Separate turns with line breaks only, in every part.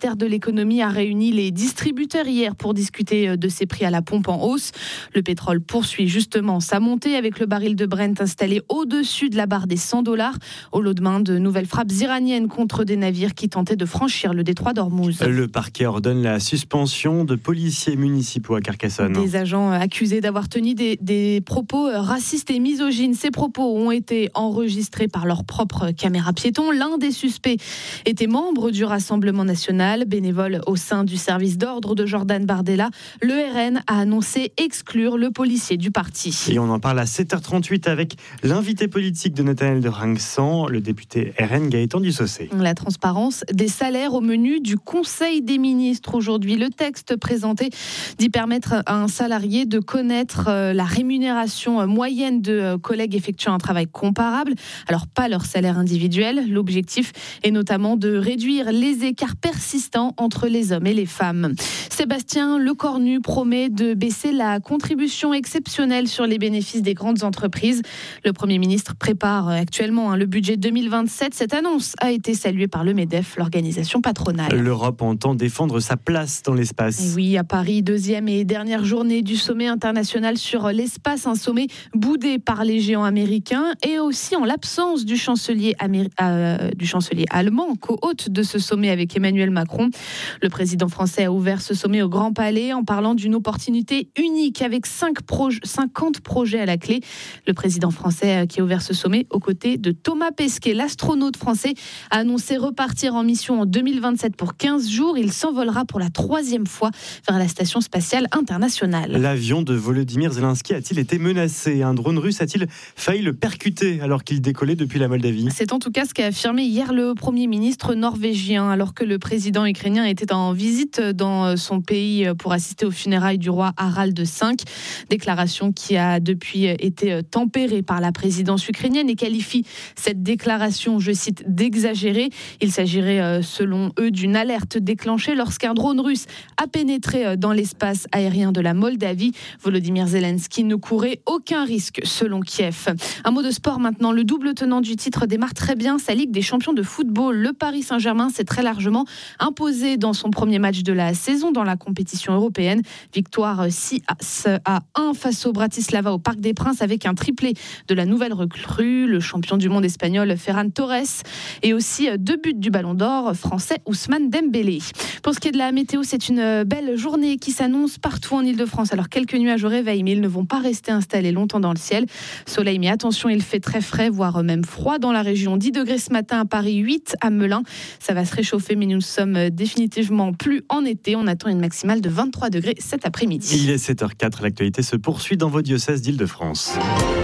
ministère de l'économie a réuni les distributeurs hier pour discuter de ces prix à la pompe en hausse. Le pétrole poursuit justement sa montée avec le baril de Brent installé au-dessus de la barre des $100 au lendemain de nouvelles frappes iraniennes contre des navires qui tentaient de franchir le détroit d'Ormuz.
Le parquet ordonne la suspension de policiers municipaux à Carcassonne.
Des agents accusés d'avoir tenu des propos racistes et misogynes. Ces propos ont été enregistrés par leur propre caméra piéton. L'un des suspects était membre du Rassemblement national, bénévole au sein du service d'ordre de Jordan Bardella. Le RN a annoncé exclure le policier du parti.
Et on en parle à 7h38 avec l'invité politique de Nathanaël de Rinxan, le député RN Gaëtan Dussocé.
La transparence des salaires au menu du Conseil des ministres aujourd'hui. Le texte présenté dit permettre à un salarié de connaître la rémunération moyenne de collègues effectuant un travail comparable. Alors pas leur salaire individuel. L'objectif est notamment de réduire les écarts persistants entre les hommes et les femmes. Sébastien Lecornu promet de baisser la contribution exceptionnelle sur les bénéfices des grandes entreprises. Le Premier ministre prépare actuellement le budget 2027. Cette annonce a été saluée par le MEDEF, l'organisation patronale.
L'Europe entend défendre sa place dans l'espace.
Et oui, à Paris, deuxième et dernière journée du sommet international sur l'espace, un sommet boudé par les géants américains et aussi en l'absence du chancelier allemand, co-hôte de ce sommet avec Emmanuel Macron. Le président français a ouvert ce sommet au Grand Palais en parlant d'une opportunité unique avec 50 projets à la clé. Le président français qui a ouvert ce sommet aux côtés de Thomas Pesquet, l'astronaute français, a annoncé repartir en mission en 2027 pour 15 jours. Il s'envolera pour la 3e fois vers la station spatiale internationale.
L'avion de Volodymyr Zelensky a-t-il été menacé ? Un drone russe a-t-il failli le percuter alors qu'il décollait depuis la Moldavie ?
C'est en tout cas ce qu'a affirmé hier le Premier ministre norvégien alors que le président ukrainien était en visite dans son pays pour assister aux funérailles du roi Harald V. Déclaration qui a depuis été tempérée par la présidence ukrainienne et qualifie cette déclaration, je cite, d'exagérée. Il s'agirait selon eux d'une alerte déclenchée lorsqu'un drone russe a pénétré dans l'espace aérien de la Moldavie. Volodymyr Zelensky ne courait aucun risque selon Kiev. Un mot de sport maintenant. Le double tenant du titre démarre très bien sa Ligue des champions de football. Le Paris Saint-Germain s'est très largement imposé dans son premier match de la saison dans la compétition européenne. Victoire 6-1 face au Bratislava au Parc des Princes avec un triplé de la nouvelle recrue, le champion du monde espagnol Ferran Torres, et aussi 2 buts du Ballon d'Or français Ousmane Dembélé. Pour ce qui est de la météo, c'est une belle journée qui s'annonce partout en Ile-de-France. Alors quelques nuages au réveil, mais ils ne vont pas rester installés longtemps dans le ciel. Soleil, mais attention, il fait très frais, voire même froid dans la région. 10 degrés ce matin à Paris, 8 à Melun. Ça va se réchauffer, mais nous sommes définitivement plus en été. On attend une maximale de 23 degrés cet après-midi.
Il est 7h04, l'actualité se poursuit dans vos diocèses d'Île-de-France.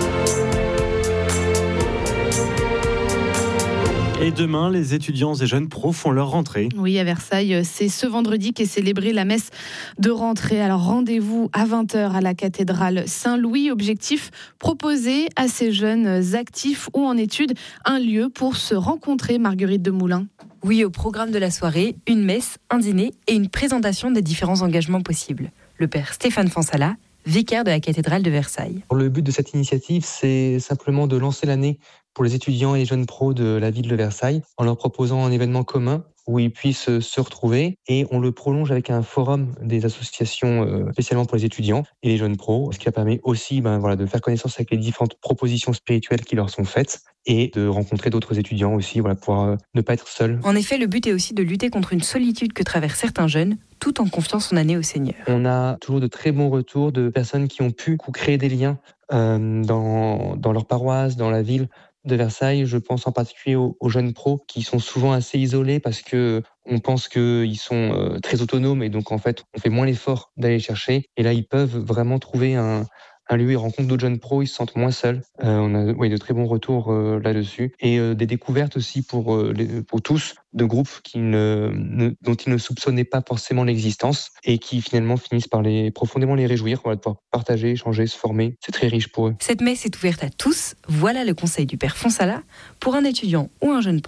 Et demain, les étudiants et jeunes pros font leur rentrée.
Oui, à Versailles, c'est ce vendredi qu'est célébrée la messe de rentrée. Alors rendez-vous à 20h à la cathédrale Saint-Louis. Objectif, proposer à ces jeunes actifs ou en études un lieu pour se rencontrer. Marguerite Demoulin.
Oui, au programme de la soirée, une messe, un dîner et une présentation des différents engagements possibles. Le père Stéphane Fansala, vicaire de la cathédrale de Versailles.
Le but de cette initiative, c'est simplement de lancer l'année pour les étudiants et les jeunes pros de la ville de Versailles en leur proposant un événement commun où ils puissent se retrouver, et on le prolonge avec un forum des associations spécialement pour les étudiants et les jeunes pros, ce qui permet aussi de faire connaissance avec les différentes propositions spirituelles qui leur sont faites et de rencontrer d'autres étudiants aussi, pour ne pas être seul.
En effet, le but est aussi de lutter contre une solitude que traversent certains jeunes, tout en confiant son année au Seigneur.
On a toujours de très bons retours de personnes qui ont pu créer des liens dans leur paroisse, dans la ville de Versailles. Je pense en particulier aux jeunes pros qui sont souvent assez isolés parce que on pense qu'ils sont très autonomes et donc en fait on fait moins l'effort d'aller chercher. Et là ils peuvent vraiment trouver un lieu, ils rencontrent d'autres jeunes pros, ils se sentent moins seuls. On a de très bons retours là-dessus. Et des découvertes aussi pour tous, de groupes dont ils ne soupçonnaient pas forcément l'existence et qui finalement finissent par profondément les réjouir, de pouvoir partager, échanger, se former. C'est très riche pour eux.
Cette messe est ouverte à tous. Voilà le conseil du père Fonsala. Pour un étudiant ou un jeune pro,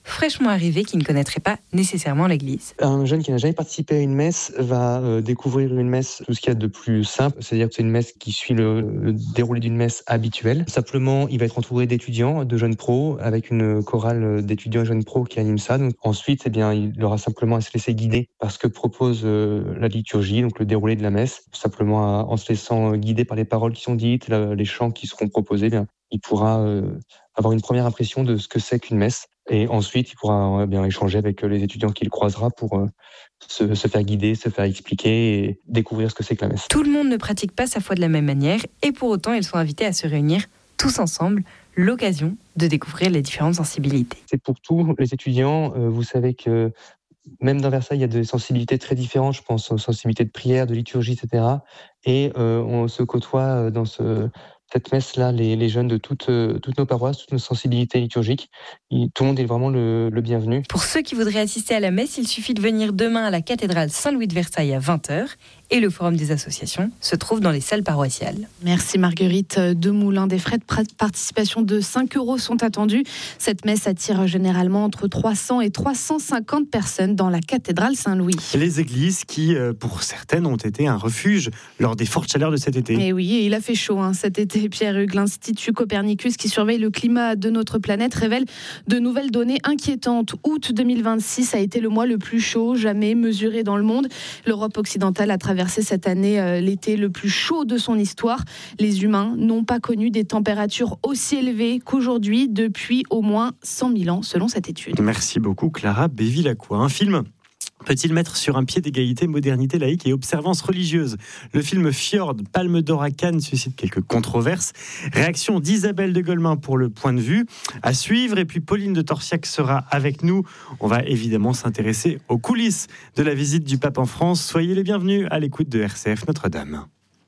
fraîchement arrivés qui ne connaîtraient pas nécessairement l'église.
Un jeune qui n'a jamais participé à une messe va découvrir une messe, tout ce qu'il y a de plus simple, c'est-à-dire que c'est une messe qui suit le déroulé d'une messe habituelle. Simplement, il va être entouré d'étudiants, de jeunes pros, avec une chorale d'étudiants et jeunes pros qui anime ça. Donc, ensuite, il aura simplement à se laisser guider par ce que propose la liturgie, donc le déroulé de la messe. Simplement, en se laissant guider par les paroles qui sont dites, les chants qui seront proposés, il pourra avoir une première impression de ce que c'est qu'une messe. Et ensuite, il pourra échanger avec les étudiants qu'il croisera pour se faire guider, se faire expliquer et découvrir ce que c'est que la messe.
Tout le monde ne pratique pas sa foi de la même manière et pour autant, ils sont invités à se réunir tous ensemble, l'occasion de découvrir les différentes sensibilités.
C'est pour tous les étudiants. Vous savez que même dans Versailles, il y a des sensibilités très différentes. Je pense aux sensibilités de prière, de liturgie, etc. Et on se côtoie dans cette messe-là, les jeunes de toutes nos paroisses, toutes nos sensibilités liturgiques. Tout le monde est vraiment le bienvenu.
Pour ceux qui voudraient assister à la messe, il suffit de venir demain à la cathédrale Saint-Louis de Versailles à 20h. Et le forum des associations se trouve dans les salles paroissiales.
Merci Marguerite Demoulin. Des frais de participation de 5 € sont attendus. Cette messe attire généralement entre 300 et 350 personnes dans la cathédrale Saint-Louis.
Les églises qui, pour certaines, ont été un refuge lors des fortes chaleurs de cet été.
Et oui, il a fait chaud cet été. Pierre-Hugues, l'Institut Copernicus qui surveille le climat de notre planète révèle de nouvelles données inquiétantes. Août 2026 a été le mois le plus chaud jamais mesuré dans le monde. L'Europe occidentale a traversé cette année l'été le plus chaud de son histoire. Les humains n'ont pas connu des températures aussi élevées qu'aujourd'hui depuis au moins 100 000 ans, selon cette étude.
Merci beaucoup Clara Bévilacqua. Un film peut-il mettre sur un pied d'égalité modernité laïque et observance religieuse ? Le film Fjord, Palme d'Or à Cannes, suscite quelques controverses. Réaction d'Isabelle de Golemin pour le point de vue à suivre. Et puis Pauline de Torsiac sera avec nous. On va évidemment s'intéresser aux coulisses de la visite du pape en France. Soyez les bienvenus à l'écoute de RCF Notre-Dame.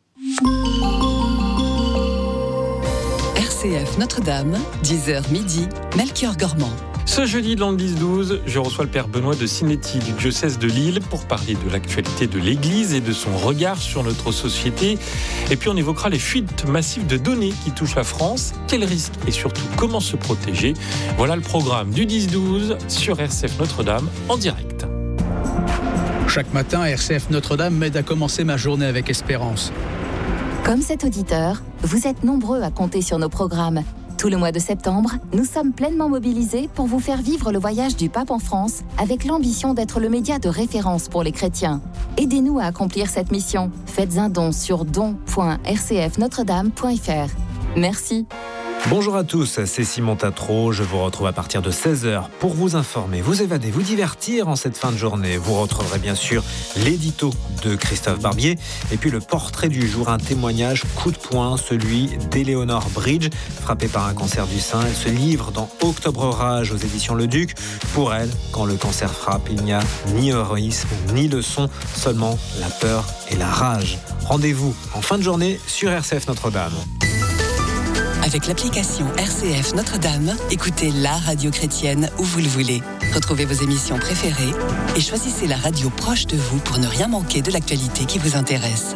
RCF Notre-Dame, 10h midi, Melchior Gormand.
Ce jeudi dans le 10-12, je reçois le père Benoît de Sinetti du diocèse de Lille pour parler de l'actualité de l'Église et de son regard sur notre société. Et puis on évoquera les fuites massives de données qui touchent la France, quels risques et surtout comment se protéger. Voilà le programme du 10-12 sur RCF Notre-Dame en direct.
Chaque matin, RCF Notre-Dame m'aide à commencer ma journée avec espérance.
Comme cet auditeur, vous êtes nombreux à compter sur nos programmes. Tout le mois de septembre, nous sommes pleinement mobilisés pour vous faire vivre le voyage du pape en France avec l'ambition d'être le média de référence pour les chrétiens. Aidez-nous à accomplir cette mission. Faites un don sur don.rcfnotredame.fr. Merci.
Bonjour à tous, c'est Simon Tatro. Je vous retrouve à partir de 16h pour vous informer, vous évader, vous divertir en cette fin de journée. Vous retrouverez bien sûr l'édito de Christophe Barbier et puis le portrait du jour, un témoignage coup de poing, celui d'Éléonore Bridge, frappée par un cancer du sein. Elle se livre dans Octobre Rage aux éditions Le Duc. Pour elle, quand le cancer frappe, il n'y a ni héroïsme ni leçon, seulement la peur et la rage. Rendez-vous en fin de journée sur RCF Notre-Dame.
Avec l'application RCF Notre-Dame, écoutez la radio chrétienne où vous le voulez. Retrouvez vos émissions préférées et choisissez la radio proche de vous pour ne rien manquer de l'actualité qui vous intéresse.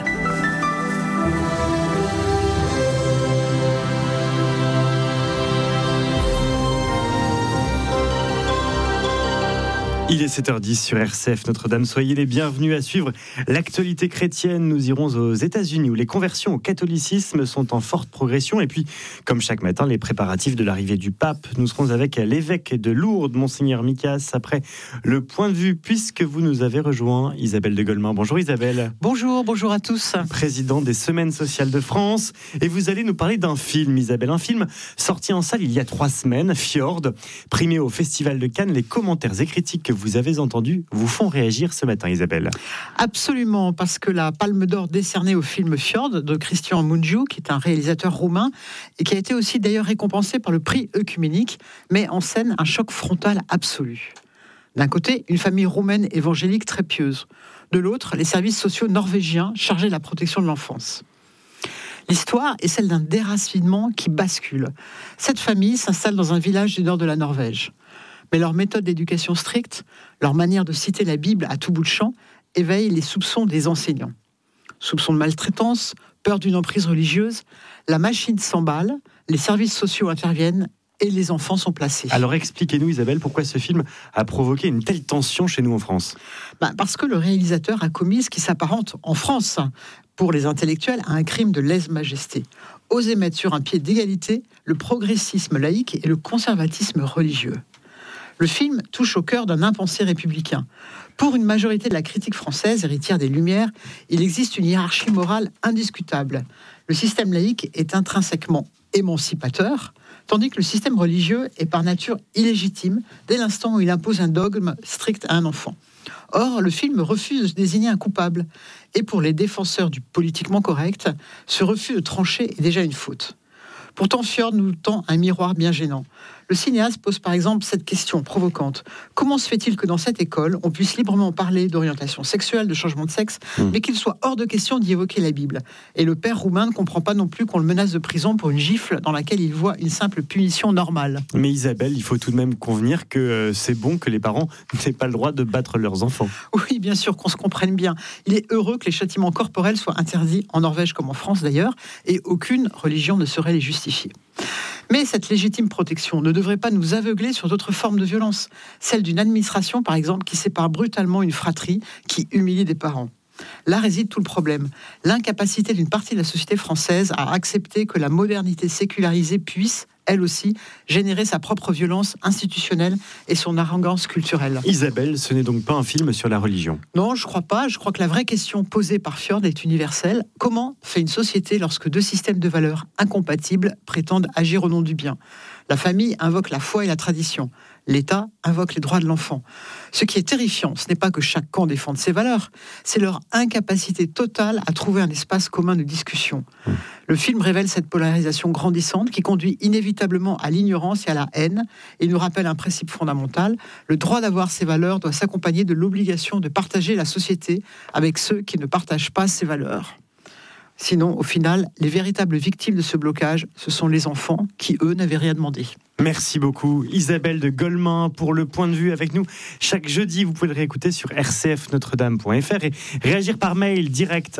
Il est 7h10 sur RCF Notre-Dame. Soyez les bienvenus à suivre l'actualité chrétienne. Nous irons aux États-Unis où les conversions au catholicisme sont en forte progression. Et puis, comme chaque matin, les préparatifs de l'arrivée du pape. Nous serons avec l'évêque de Lourdes, Monseigneur Mikas, après le point de vue, puisque vous nous avez rejoint, Isabelle de Golemin. Bonjour Isabelle.
Bonjour à tous.
Présidente des Semaines sociales de France. Et vous allez nous parler d'un film, Isabelle. Un film sorti en salle il y a 3 semaines, Fjord, primé au Festival de Cannes. Les commentaires et critiques que vous avez entendus vous font réagir ce matin, Isabelle.
Absolument, parce que la Palme d'Or décernée au film Fjord de Cristian Mungiu, qui est un réalisateur roumain et qui a été aussi d'ailleurs récompensé par le prix œcuménique, met en scène un choc frontal absolu. D'un côté, une famille roumaine évangélique très pieuse. De l'autre, les services sociaux norvégiens chargés de la protection de l'enfance. L'histoire est celle d'un déracinement qui bascule. Cette famille s'installe dans un village du nord de la Norvège. Mais leur méthode d'éducation stricte, leur manière de citer la Bible à tout bout de champ, éveille les soupçons des enseignants. Soupçons de maltraitance, peur d'une emprise religieuse, la machine s'emballe, les services sociaux interviennent et les enfants sont placés.
Alors expliquez-nous Isabelle, pourquoi ce film a provoqué une telle tension chez nous en France ?
Parce que le réalisateur a commis ce qui s'apparente en France, pour les intellectuels, à un crime de lèse-majesté. Oser mettre sur un pied d'égalité le progressisme laïque et le conservatisme religieux. Le film touche au cœur d'un impensé républicain. Pour une majorité de la critique française, héritière des Lumières, il existe une hiérarchie morale indiscutable. Le système laïque est intrinsèquement émancipateur, tandis que le système religieux est par nature illégitime dès l'instant où il impose un dogme strict à un enfant. Or, le film refuse de se désigner un coupable. Et pour les défenseurs du politiquement correct, ce refus de trancher est déjà une faute. Pourtant, Fjord nous tend un miroir bien gênant. Le cinéaste pose par exemple cette question provocante. Comment se fait-il que dans cette école, on puisse librement parler d'orientation sexuelle, de changement de sexe, mais qu'il soit hors de question d'y évoquer la Bible ? Et le père roumain ne comprend pas non plus qu'on le menace de prison pour une gifle dans laquelle il voit une simple punition normale.
Mais Isabelle, il faut tout de même convenir que c'est bon que les parents n'aient pas le droit de battre leurs enfants.
Oui, bien sûr, qu'on se comprenne bien. Il est heureux que les châtiments corporels soient interdits, en Norvège comme en France d'ailleurs, et aucune religion ne saurait les justifier. Mais cette légitime protection ne devrait pas nous aveugler sur d'autres formes de violence. Celle d'une administration, par exemple, qui sépare brutalement une fratrie, qui humilie des parents. Là réside tout le problème. L'incapacité d'une partie de la société française à accepter que la modernité sécularisée puisse, elle aussi, générer sa propre violence institutionnelle et son arrogance culturelle.
Isabelle, ce n'est donc pas un film sur la religion ?
Non, je crois pas. Je crois que la vraie question posée par Fjord est universelle. Comment fait une société lorsque deux systèmes de valeurs incompatibles prétendent agir au nom du bien ? La famille invoque la foi et la tradition. L'État invoque les droits de l'enfant. Ce qui est terrifiant, ce n'est pas que chaque camp défende ses valeurs, c'est leur incapacité totale à trouver un espace commun de discussion. Le film révèle cette polarisation grandissante qui conduit inévitablement à l'ignorance et à la haine, et nous rappelle un principe fondamental: le droit d'avoir ses valeurs doit s'accompagner de l'obligation de partager la société avec ceux qui ne partagent pas ses valeurs. Sinon, au final, les véritables victimes de ce blocage, ce sont les enfants qui, eux, n'avaient rien demandé.
Merci beaucoup Isabelle de Golemin pour le point de vue avec nous. Chaque jeudi, vous pouvez le réécouter sur rcfnotredame.fr et réagir par mail direct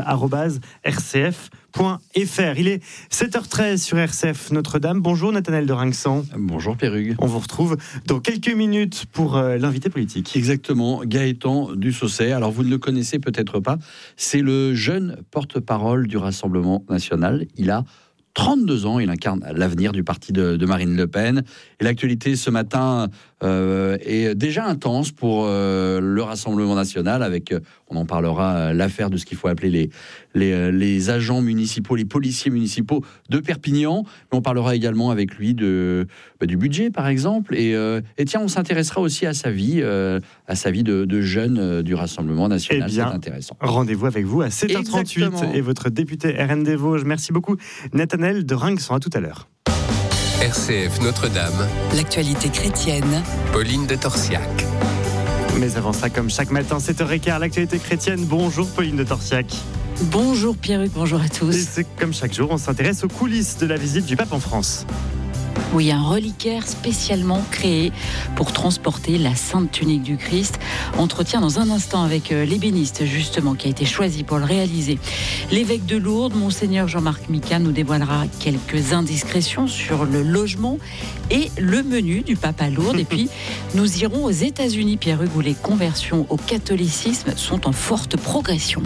@rcf.fr. Il est 7h13 sur RCF Notre-Dame. Bonjour Nathanaël de Rinxan.
Bonjour Pérug.
On vous retrouve dans quelques minutes pour l'invité politique.
Exactement, Gaëtan Dussaucet. Alors vous ne le connaissez peut-être pas, c'est le jeune porte-parole du Rassemblement National. Il a 32 ans, il incarne l'avenir du parti de Marine Le Pen. Et l'actualité ce matin est déjà intense pour le Rassemblement National, avec, on en parlera, l'affaire de ce qu'il faut appeler les agents municipaux, les policiers municipaux de Perpignan. Mais on parlera également avec lui du budget, par exemple. Et tiens, on s'intéressera aussi à sa vie de jeune du Rassemblement National.
Eh bien,
c'est intéressant.
Rendez-vous avec vous à 7h38
Exactement.
Et votre député RN des Vosges. Merci beaucoup Nathanaël de Rinxan. À tout à l'heure.
RCF Notre-Dame.
L'actualité chrétienne.
Pauline de Torsiac.
Mais avant ça, comme chaque matin, 7h15, l'actualité chrétienne. Bonjour Pauline de Torsiac.
Bonjour Pierruc, bonjour à tous.
Et c'est comme chaque jour, on s'intéresse aux coulisses de la visite du pape en France.
Oui, un reliquaire spécialement créé pour transporter la sainte tunique du Christ. Entretien dans un instant avec l'ébéniste, justement, qui a été choisi pour le réaliser. L'évêque de Lourdes, Monseigneur Jean-Marc Mika, nous dévoilera quelques indiscrétions sur le logement et le menu du pape à Lourdes. Et puis, nous irons aux États-Unis, Pierre-Hugues, où les conversions au catholicisme sont en forte progression.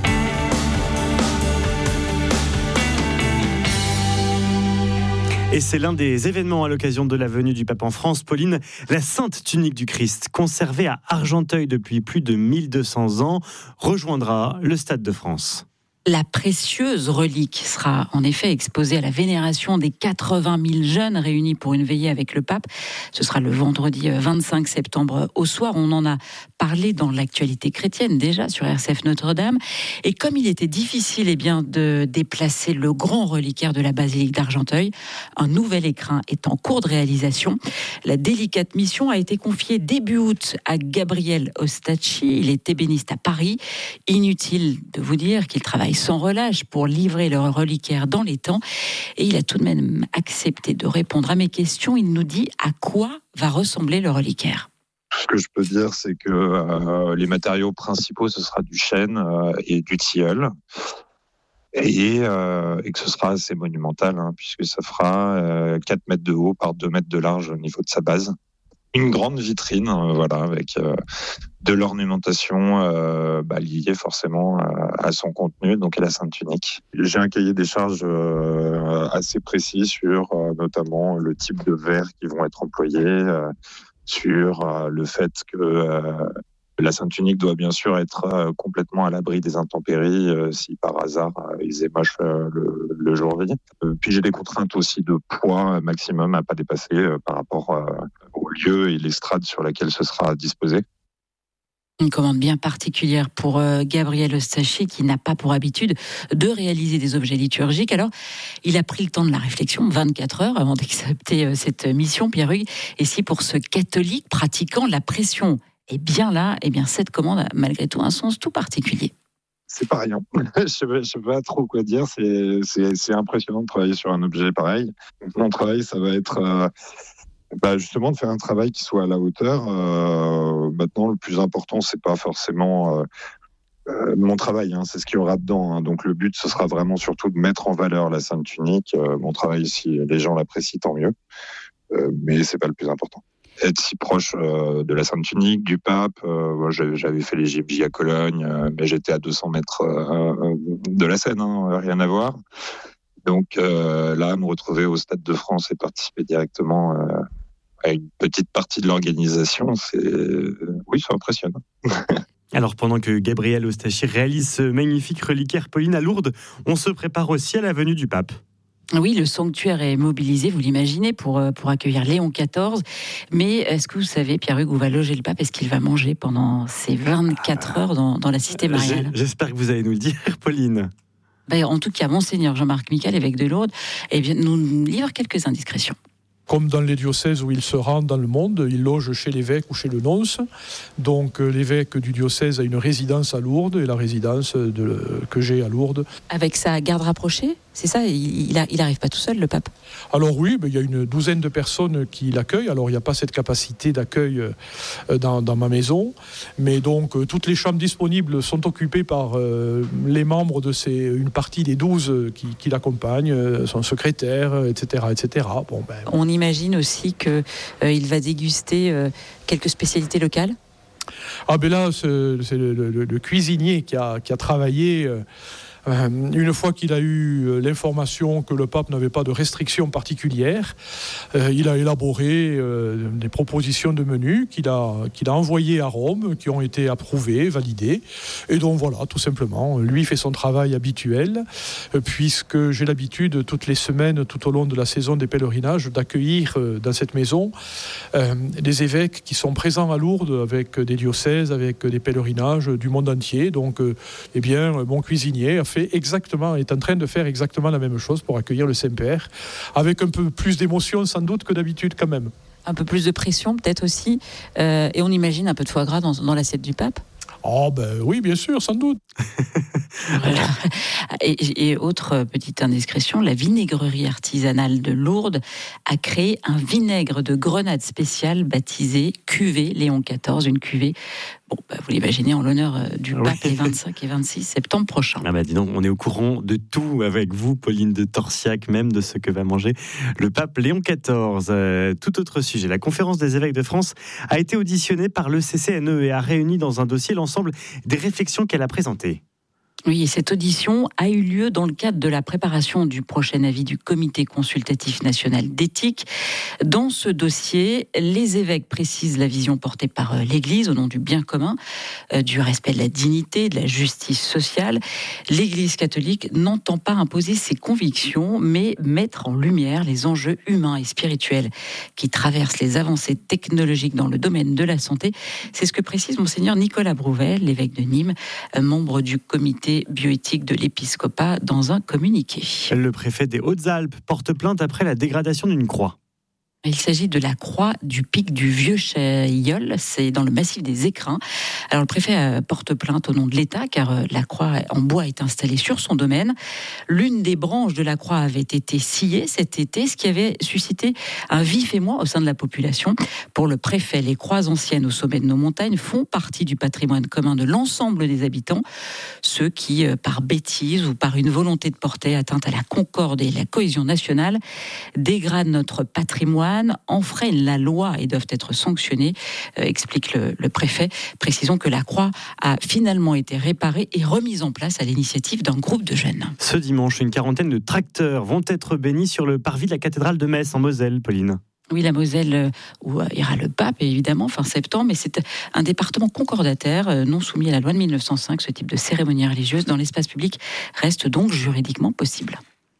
Et c'est l'un des événements à l'occasion de la venue du pape en France. Pauline, la sainte tunique du Christ, conservée à Argenteuil depuis plus de 1200 ans, rejoindra le Stade de France.
La précieuse relique sera en effet exposée à la vénération des 80 000 jeunes réunis pour une veillée avec le pape. Ce sera le vendredi 25 septembre au soir. On en a parlé dans l'actualité chrétienne déjà sur RCF Notre-Dame. Et comme il était difficile de déplacer le grand reliquaire de la basilique d'Argenteuil, un nouvel écrin est en cours de réalisation. La délicate mission a été confiée début août à Gabriel Ostacchi. Il est ébéniste à Paris. Inutile de vous dire qu'il travaille sans relâche pour livrer le reliquaire dans les temps. Et il a tout de même accepté de répondre à mes questions. Il nous dit à quoi va ressembler le reliquaire.
Ce que je peux dire, c'est que les matériaux principaux, ce sera du chêne et du tilleul. et que ce sera assez monumental, puisque ça fera 4 mètres de haut par 2 mètres de large au niveau de sa base. Une grande vitrine, avec de l'ornementation liée forcément à son contenu, donc à la Sainte Tunique. J'ai un cahier des charges assez précis sur notamment le type de verres qui vont être employés, sur le fait que la Sainte Tunique doit bien sûr être complètement à l'abri des intempéries si par hasard ils émochent le jour-vie. Puis j'ai des contraintes aussi de poids maximum à pas dépasser par rapport au lieu et l'estrade sur laquelle ce sera disposé.
Une commande bien particulière pour Gabriel Eustachier, qui n'a pas pour habitude de réaliser des objets liturgiques. Alors, il a pris le temps de la réflexion, 24 heures, avant d'accepter cette mission, Pierre-Hugues. Et si pour ce catholique pratiquant, la pression est bien là, cette commande a malgré tout un sens tout particulier.
C'est pas rien. Je sais pas trop quoi dire. C'est impressionnant de travailler sur un objet pareil. Mon travail, ça va être... justement de faire un travail qui soit à la hauteur. Maintenant, le plus important, c'est pas forcément mon travail, c'est ce qu'il y aura dedans. Donc le but, ce sera vraiment surtout de mettre en valeur la Sainte Tunique. Mon travail, si les gens l'apprécient, tant mieux. Mais c'est pas le plus important. Être si proche de la Sainte Tunique, du pape. J'avais fait les GBJ à Cologne, mais j'étais à 200 mètres de la Seine, rien à voir. Donc là, me retrouver au Stade de France et participer directement à une petite partie de l'organisation, c'est impressionnant.
Alors pendant que Gabriel Eustachier réalise ce magnifique reliquaire, Pauline, à Lourdes, on se prépare aussi à la venue du pape.
Oui, le sanctuaire est mobilisé, vous l'imaginez, pour accueillir Léon XIV. Mais est-ce que vous savez, Pierre-Hugues, où va loger le pape ? Est-ce qu'il va manger pendant ces 24 heures dans la cité mariale ?
J'espère que vous allez nous le dire, Pauline.
En tout cas, Monseigneur Jean-Marc Michel, évêque de Lourdes, nous livre quelques indiscrétions.
Comme dans les diocèses où il se rend dans le monde, il loge chez l'évêque ou chez le nonce. Donc l'évêque du diocèse a une résidence à Lourdes et la résidence que j'ai à Lourdes.
Avec sa garde rapprochée ? C'est ça, il n'arrive pas tout seul, le pape ?
Alors oui, il y a une douzaine de personnes qui l'accueillent. Alors il n'y a pas cette capacité d'accueil dans ma maison. Mais donc toutes les chambres disponibles sont occupées par les membres de une partie des 12 qui l'accompagnent, son secrétaire, etc. etc.
On imagine aussi qu'il va déguster quelques spécialités locales ?
Là, c'est le cuisinier qui a travaillé... Une fois qu'il a eu l'information que le pape n'avait pas de restrictions particulières, il a élaboré des propositions de menus qu'il a envoyées à Rome, qui ont été approuvées, validées. Et donc voilà, tout simplement, lui fait son travail habituel, puisque j'ai l'habitude toutes les semaines, tout au long de la saison des pèlerinages, d'accueillir dans cette maison des évêques qui sont présents à Lourdes avec des diocèses, avec des pèlerinages du monde entier. Donc, mon cuisinier est en train de faire exactement la même chose pour accueillir le Saint-Père, avec un peu plus d'émotion sans doute que d'habitude quand même.
Un peu plus de pression peut-être aussi, et on imagine un peu de foie gras dans l'assiette du pape ?
Oui, bien sûr, sans doute.
Voilà. Et autre petite indiscrétion, la vinaigrerie artisanale de Lourdes a créé un vinaigre de grenade spécial baptisé cuvée Léon XIV, une cuvée, vous l'imaginez, en l'honneur du pape les 25 et 26 septembre prochains.
Dis donc, on est au courant de tout avec vous, Pauline de Torsiac, même de ce que va manger le pape Léon XIV. Tout autre sujet, la conférence des évêques de France a été auditionnée par le CCNE et a réuni dans un dossier l'ensemble des réflexions qu'elle a présentées.
Oui, et cette audition a eu lieu dans le cadre de la préparation du prochain avis du Comité consultatif national d'éthique. Dans ce dossier, les évêques précisent la vision portée par l'Église au nom du bien commun, du respect de la dignité, de la justice sociale. L'Église catholique n'entend pas imposer ses convictions, mais mettre en lumière les enjeux humains et spirituels qui traversent les avancées technologiques dans le domaine de la santé. C'est ce que précise Monseigneur Nicolas Brouvel, l'évêque de Nîmes, membre du comité bioéthique de l'épiscopat, dans un communiqué.
Le préfet des Hautes-Alpes porte plainte après la dégradation d'une croix.
Il s'agit de la croix du pic du Vieux-Chailleul, c'est dans le massif des Écrins. Alors le préfet porte plainte au nom de l'État car la croix en bois est installée sur son domaine. L'une des branches de la croix avait été sciée cet été, ce qui avait suscité un vif émoi au sein de la population. Pour le préfet, les croix anciennes au sommet de nos montagnes font partie du patrimoine commun de l'ensemble des habitants. Ceux qui, par bêtise ou par une volonté de porter atteinte à la concorde et la cohésion nationale, dégradent notre patrimoine, enfreignent la loi et doivent être sanctionnés, explique le préfet. Précisons que la croix a finalement été réparée et remise en place à l'initiative d'un groupe de jeunes.
Ce dimanche, une quarantaine de tracteurs vont être bénis sur le parvis de la cathédrale de Metz, en Moselle, Pauline.
Oui, la Moselle, où ira le pape, évidemment, fin septembre, mais c'est un département concordataire, non soumis à la loi de 1905. Ce type de cérémonie religieuse dans l'espace public reste donc juridiquement possible.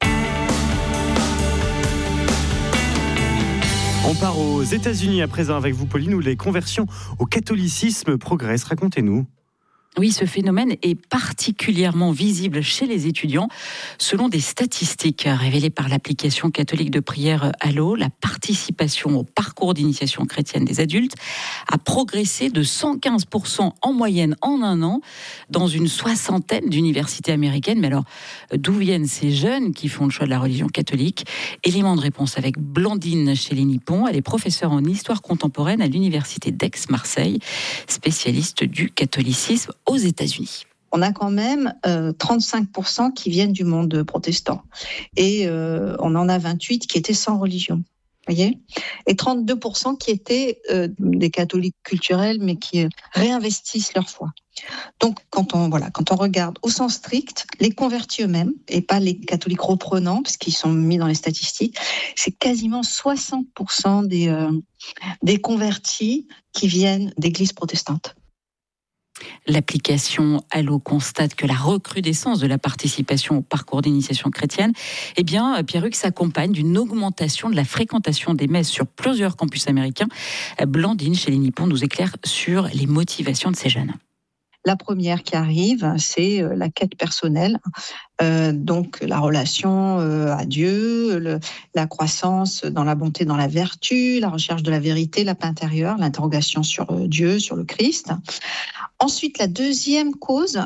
On part aux États-Unis à présent avec vous, Pauline, où les conversions au catholicisme progressent. Racontez-nous.
Oui, ce phénomène est particulièrement visible chez les étudiants. Selon des statistiques révélées par l'application catholique de prière Allo, la participation au parcours d'initiation chrétienne des adultes a progressé de 115% en moyenne en un an dans une soixantaine d'universités américaines. Mais alors, d'où viennent ces jeunes qui font le choix de la religion catholique ? Élément de réponse avec Blandine Chély-Nippon. Elle est professeure en histoire contemporaine à l'université d'Aix-Marseille, spécialiste du catholicisme aux États-Unis.
On a quand même 35% qui viennent du monde protestant et on en a 28 qui étaient sans religion. Voyez, et 32% qui étaient des catholiques culturels mais qui réinvestissent leur foi. Donc quand on regarde au sens strict, les convertis eux-mêmes et pas les catholiques reprenants parce qu'ils sont mis dans les statistiques, c'est quasiment 60% des convertis qui viennent d'églises protestantes.
L'application Allo constate que la recrudescence de la participation au parcours d'initiation chrétienne, Pierre-Hugues, s'accompagne d'une augmentation de la fréquentation des messes sur plusieurs campus américains. Blandine Chély-Nippon nous éclaire sur les motivations de ces jeunes.
La première qui arrive, c'est la quête personnelle, donc la relation à Dieu, la croissance dans la bonté, dans la vertu, la recherche de la vérité, la paix intérieure, l'interrogation sur Dieu, sur le Christ. Ensuite, la deuxième cause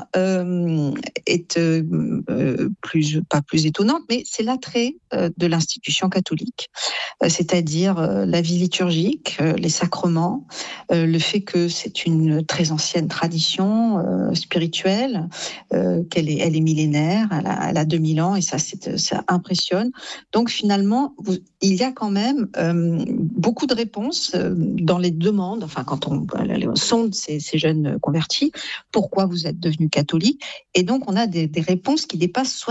est pas plus étonnante, mais c'est l'attrait de l'institution catholique, c'est-à-dire la vie liturgique, les sacrements, le fait que c'est une très ancienne tradition spirituelle, elle est millénaire, elle a 2000 ans et ça impressionne. Donc finalement, il y a quand même beaucoup de réponses dans les demandes, quand on sonde ces jeunes convertis, pourquoi vous êtes devenu catholique, et donc on a des réponses qui dépassent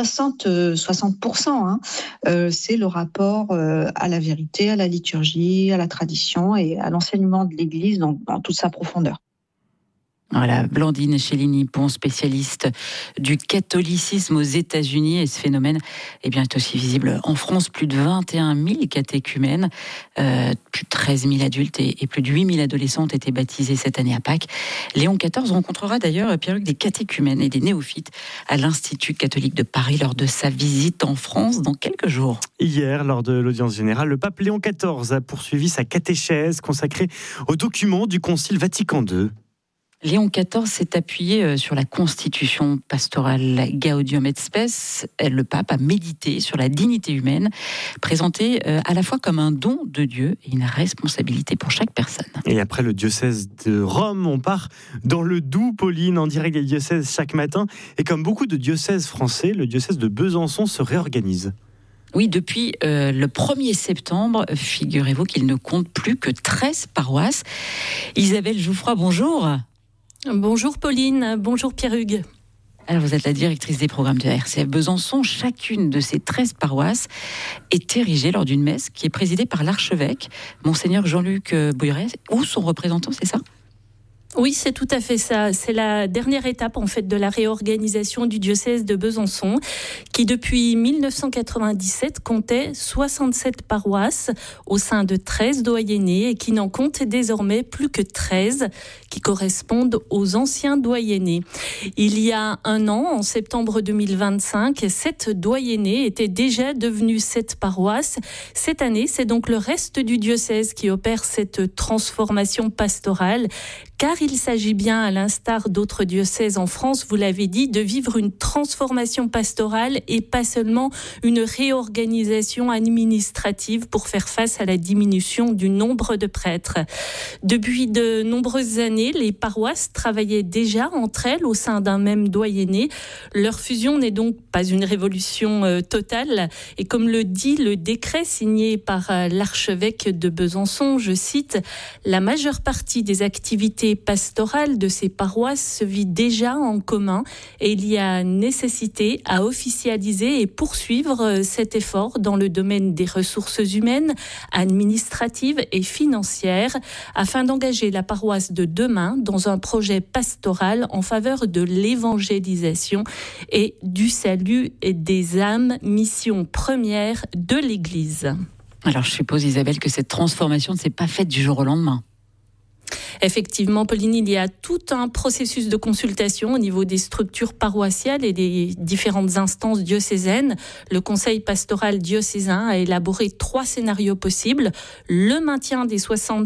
60%. C'est le rapport à la vérité, à la liturgie, à la tradition et à l'enseignement de l'Église dans toute sa profondeur.
Voilà, Blandine Chély-Nippon, spécialiste du catholicisme aux États-Unis. Et ce phénomène est aussi visible en France. Plus de 21 000 catéchumènes, plus de 13 000 adultes et plus de 8 000 adolescents ont été baptisés cette année à Pâques. Léon XIV rencontrera d'ailleurs, Pierre-Hugues, des catéchumènes et des néophytes à l'Institut catholique de Paris lors de sa visite en France dans quelques jours.
Hier, lors de l'audience générale, le pape Léon XIV a poursuivi sa catéchèse consacrée aux documents du Concile Vatican II.
Léon XIV s'est appuyé sur la constitution pastorale Gaudium et Spes. Le pape a médité sur la dignité humaine, présentée à la fois comme un don de Dieu et une responsabilité pour chaque personne.
Et après le diocèse de Rome, on part dans le Doubs, Pauline, en direct des diocèses chaque matin. Et comme beaucoup de diocèses français, le diocèse de Besançon se réorganise.
Oui, depuis le 1er septembre, figurez-vous qu'il ne compte plus que 13 paroisses. Isabelle Jouffroy, bonjour.
Bonjour Pauline, bonjour Pierre-Hugues.
Alors vous êtes la directrice des programmes de RCF Besançon. Chacune de ces 13 paroisses est érigée lors d'une messe qui est présidée par l'archevêque, Monseigneur Jean-Luc Bouilleret, ou son représentant, c'est ça ?
Oui, c'est tout à fait ça. C'est la dernière étape en fait de la réorganisation du diocèse de Besançon, qui depuis 1997 comptait 67 paroisses au sein de 13 doyennés et qui n'en compte désormais plus que 13 qui correspondent aux anciens doyennés. Il y a un an, en septembre 2025, 7 doyennés étaient déjà devenus 7 paroisses. Cette année, c'est donc le reste du diocèse qui opère cette transformation pastorale, car il s'agit bien, à l'instar d'autres diocèses en France, vous l'avez dit, de vivre une transformation pastorale et pas seulement une réorganisation administrative pour faire face à la diminution du nombre de prêtres. Depuis de nombreuses années, les paroisses travaillaient déjà entre elles au sein d'un même doyenné. Leur fusion n'est donc pas une révolution totale. Et comme le dit le décret signé par l'archevêque de Besançon, je cite, « La majeure partie des activités pastorale de ces paroisses se vit déjà en commun et il y a nécessité à officialiser et poursuivre cet effort dans le domaine des ressources humaines, administratives et financières afin d'engager la paroisse de demain dans un projet pastoral en faveur de l'évangélisation et du salut des âmes, mission première de l'Église. »
Alors je suppose, Isabelle, que cette transformation ne s'est pas faite du jour au lendemain.
Effectivement, Pauline, il y a tout un processus de consultation au niveau des structures paroissiales et des différentes instances diocésaines. Le Conseil pastoral diocésain a élaboré 3 scénarios possibles. Le maintien des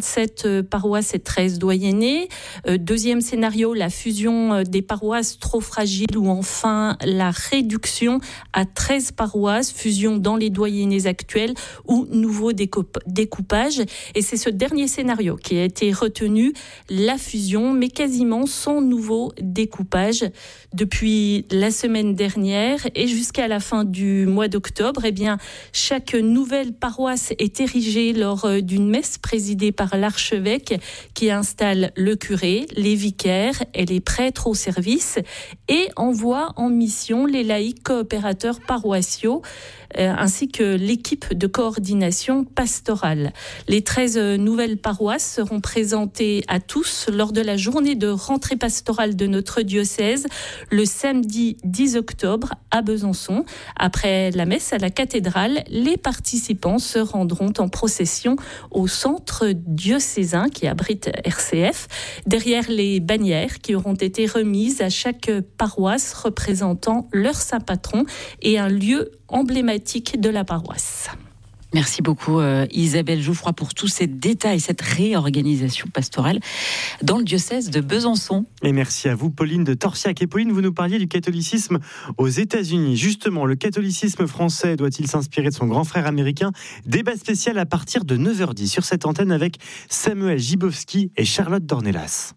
67 paroisses et 13 doyennés. Deuxième scénario, la fusion des paroisses trop fragiles ou enfin la réduction à 13 paroisses, fusion dans les doyennés actuels ou nouveau découpage. Et c'est ce dernier scénario qui a été retenu, la fusion, mais quasiment sans nouveau découpage. Depuis la semaine dernière et jusqu'à la fin du mois d'octobre, eh bien, chaque nouvelle paroisse est érigée lors d'une messe présidée par l'archevêque qui installe le curé, les vicaires et les prêtres au service et envoie en mission les laïcs coopérateurs paroissiaux ainsi que l'équipe de coordination pastorale. Les 13 nouvelles paroisses seront présentées à tous lors de la journée de rentrée pastorale de notre diocèse le samedi 10 octobre à Besançon. Après la messe à la cathédrale, les participants se rendront en procession au centre diocésain qui abrite RCF, derrière les bannières qui auront été remises à chaque paroisse représentant leur saint patron et un lieu emblématique de la paroisse.
Merci beaucoup Isabelle Jouffroy pour tous ces détails, cette réorganisation pastorale dans le diocèse de Besançon.
Et merci à vous Pauline de Torsiac. Et Pauline, vous nous parliez du catholicisme aux États-Unis. Justement, le catholicisme français doit-il s'inspirer de son grand frère américain ? Débat spécial à partir de 9h10 sur cette antenne avec Samuel Gibowski et Charlotte Dornelas.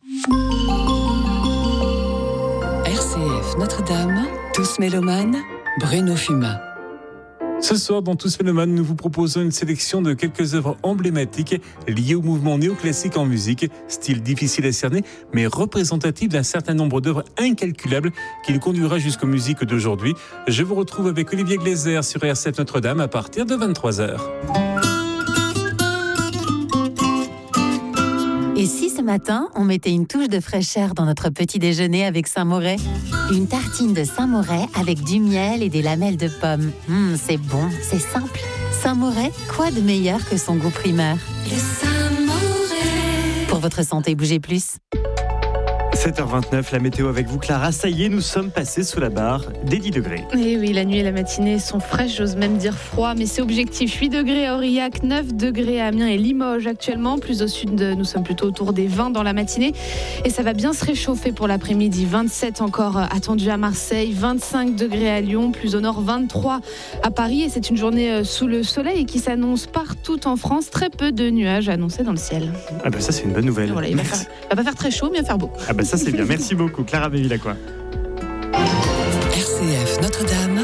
RCF Notre-Dame, tous mélomanes, Bruno Fumat.
Ce soir, dans Tous Mélomanes, nous vous proposons une sélection de quelques œuvres emblématiques liées au mouvement néoclassique en musique, style difficile à cerner, mais représentatif d'un certain nombre d'œuvres incalculables qui nous conduira jusqu'aux musiques d'aujourd'hui. Je vous retrouve avec Olivier Gleiser sur RCF Notre-Dame à partir de 23h.
Et si ce matin, on mettait une touche de fraîcheur dans notre petit déjeuner avec Saint-Moret ? Une tartine de Saint-Moret avec du miel et des lamelles de pommes. C'est bon, c'est simple. Saint-Moret, quoi de meilleur que son goût primeur ? Le Saint-Moret. Pour votre santé, bougez plus.
7h29, la météo avec vous Clara. Ça y est, nous sommes passés sous la barre des 10 degrés.
Et oui, la nuit et la matinée sont fraîches, j'ose même dire froid, mais c'est objectif. 8 degrés à Aurillac, 9 degrés à Amiens et Limoges actuellement. Plus au sud, nous sommes plutôt autour des 20 dans la matinée. Et ça va bien se réchauffer pour l'après-midi. 27 encore attendus à Marseille, 25 degrés à Lyon, plus au nord 23 à Paris. Et c'est une journée sous le soleil qui s'annonce partout en France. Très peu de nuages annoncés dans le ciel.
Ah bah ça c'est une bonne nouvelle.
Voilà, il va pas faire très chaud, mais il va faire beau.
Ah bah ça c'est bien. Merci beaucoup Clara Bévilacqua.
RCF Notre-Dame,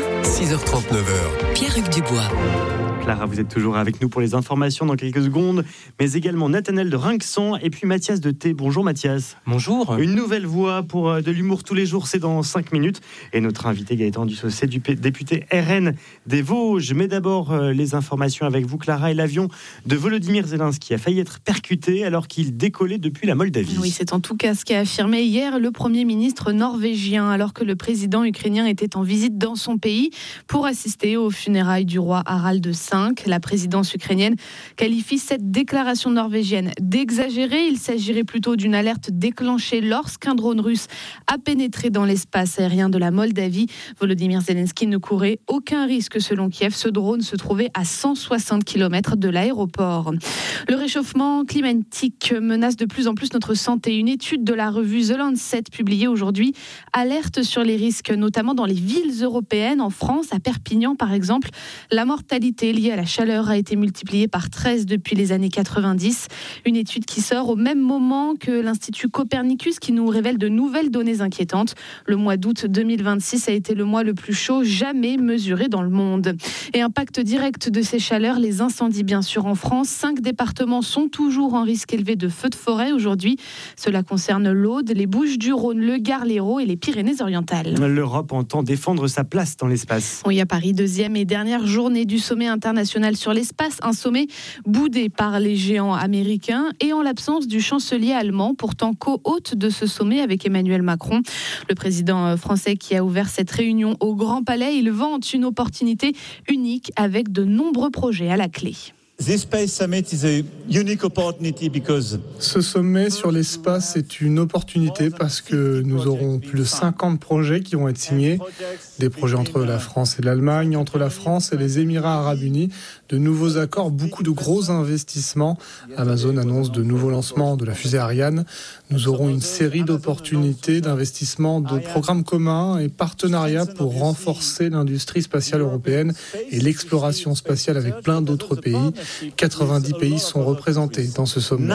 6h30, 9h.
Pierre-Hugues Dubois.
Clara, vous êtes toujours avec nous pour les informations dans quelques secondes, mais également Nathanaël de Rinxan et puis Mathias de Thé. Bonjour Mathias.
Bonjour.
Une nouvelle voix pour de l'humour tous les jours, c'est dans 5 minutes. Et notre invité Gaëtan Dussaucet, député RN des Vosges. Mais d'abord, les informations avec vous Clara et l'avion de Volodymyr Zelensky a failli être percuté alors qu'il décollait depuis la Moldavie.
Oui, c'est en tout cas ce qu'a affirmé hier le Premier ministre norvégien alors que le président ukrainien était en visite dans son pays pour assister aux funérailles du roi Harald V. La présidence ukrainienne qualifie cette déclaration norvégienne d'exagérée. Il s'agirait plutôt d'une alerte déclenchée lorsqu'un drone russe a pénétré dans l'espace aérien de la Moldavie. Volodymyr Zelensky ne courait aucun risque selon Kiev. Ce drone se trouvait à 160 km de l'aéroport. Le réchauffement climatique menace de plus en plus notre santé. Une étude de la revue The Lancet publiée aujourd'hui alerte sur les risques, notamment dans les villes européennes. En France, à Perpignan par exemple, la mortalité liée à la chaleur a été multipliée par 13 depuis les années 90. Une étude qui sort au même moment que l'Institut Copernicus qui nous révèle de nouvelles données inquiétantes. Le mois d'août 2026 a été le mois le plus chaud jamais mesuré dans le monde. Et impact direct de ces chaleurs, les incendies bien sûr en France. 5 départements sont toujours en risque élevé de feux de forêt aujourd'hui. Cela concerne l'Aude, les Bouches-du-Rhône, le Gard, l'Hérault et les Pyrénées-Orientales.
L'Europe entend défendre sa place dans l'espace.
Oui, à Paris, deuxième et dernière journée du sommet international sur l'espace, un sommet boudé par les géants américains et en l'absence du chancelier allemand, pourtant co-hôte de ce sommet avec Emmanuel Macron. Le président français qui a ouvert cette réunion au Grand Palais, il vante une opportunité unique avec de nombreux projets à la clé.
Ce sommet sur l'espace est une opportunité parce que nous aurons plus de 50 projets qui vont être signés. Des projets entre la France et l'Allemagne, entre la France et les Émirats Arabes Unis, de nouveaux accords, beaucoup de gros investissements. Amazon annonce de nouveaux lancements de la fusée Ariane. Nous aurons une série d'opportunités d'investissement, de programmes communs et partenariats pour renforcer l'industrie spatiale européenne et l'exploration spatiale avec plein d'autres pays. 90 pays sont représentés dans ce sommet.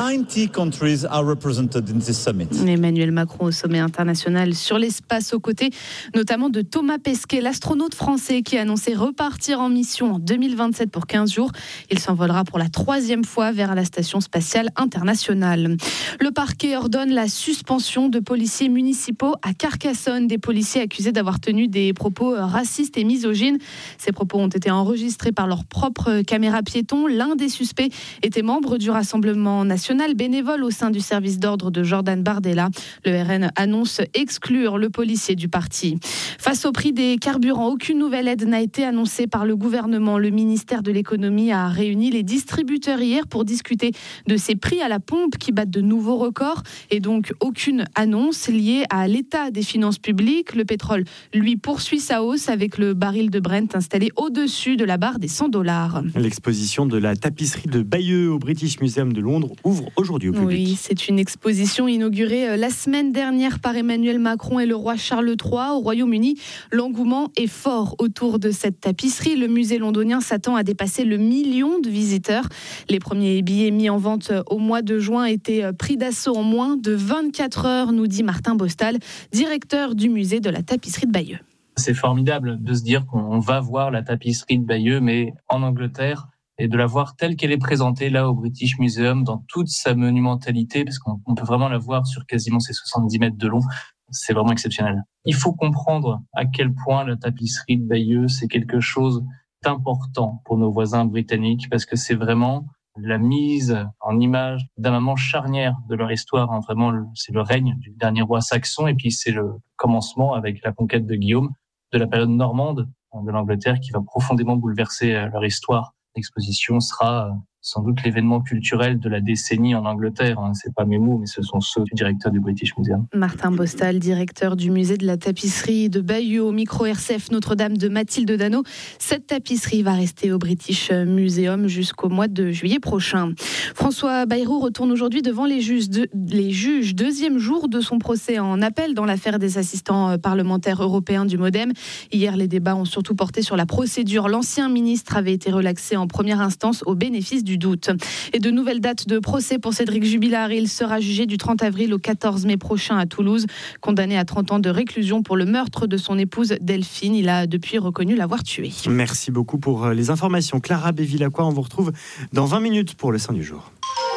Emmanuel Macron au sommet international sur l'espace aux côtés notamment de Thomas Pesquet, l'astronaute français qui a annoncé repartir en mission en 2027 pour 15 jours. Il s'envolera pour la 3e fois vers la station spatiale internationale. Le parquet ordonne la suspension de policiers municipaux à Carcassonne, des policiers accusés d'avoir tenu des propos racistes et misogynes. Ces propos ont été enregistrés par leur propre caméra piéton. L'un des suspects était membre du Rassemblement national, bénévole au sein du service d'ordre de Jordan Bardella. Le RN annonce exclure le policier du parti. Face au prix des carburants, aucune nouvelle aide n'a été annoncée par le gouvernement. Le ministère de l'économie a réuni les distributeurs hier pour discuter de ces prix à la pompe qui battent de nouveaux records et donc aucune annonce liée à l'état des finances publiques. Le pétrole, lui, poursuit sa hausse avec le baril de Brent installé au-dessus de la barre des $100.
L'exposition de la tapisserie de Bayeux au British Museum de Londres ouvre aujourd'hui au public.
Oui, c'est une exposition inaugurée la semaine dernière par Emmanuel Macron et le roi Charles III au Royaume-Uni. L'engouement est fort autour de cette tapisserie. Le musée londonien s'attend à dépasser le 1 million de visiteurs. Les premiers billets mis en vente au mois de juin étaient pris d'assaut en moins de 24 heures, nous dit Martin Bostal, directeur du musée de la tapisserie de Bayeux.
C'est formidable de se dire qu'on va voir la tapisserie de Bayeux, mais en Angleterre, et de la voir telle qu'elle est présentée là au British Museum, dans toute sa monumentalité, parce qu'on peut vraiment la voir sur quasiment ses 70 mètres de long. C'est vraiment exceptionnel. Il faut comprendre à quel point la tapisserie de Bayeux, c'est quelque chose d'important pour nos voisins britanniques, parce que c'est vraiment la mise en image d'un moment charnière de leur histoire. Vraiment, c'est le règne du dernier roi saxon, et puis c'est le commencement avec la conquête de Guillaume, de la période normande de l'Angleterre, qui va profondément bouleverser leur histoire. L'exposition sera sans doute l'événement culturel de la décennie en Angleterre. C'est pas mes mots, mais ce sont ceux du directeur du British Museum.
Martin Bostal, directeur du musée de la tapisserie de Bayeux, au micro RCF Notre-Dame de Mathilde Dano. Cette tapisserie va rester au British Museum jusqu'au mois de juillet prochain. François Bayrou retourne aujourd'hui devant les juges. Deuxième jour de son procès en appel dans l'affaire des assistants parlementaires européens du MoDem. Hier, les débats ont surtout porté sur la procédure. L'ancien ministre avait été relaxé en première instance au bénéfice du doute. Et de nouvelles dates de procès pour Cédric Jubilard. Il sera jugé du 30 avril au 14 mai prochain à Toulouse. Condamné à 30 ans de réclusion pour le meurtre de son épouse Delphine. Il a depuis reconnu l'avoir tuée.
Merci beaucoup pour les informations. Clara Bévilacqua, on vous retrouve dans 20 minutes pour le Saint du jour.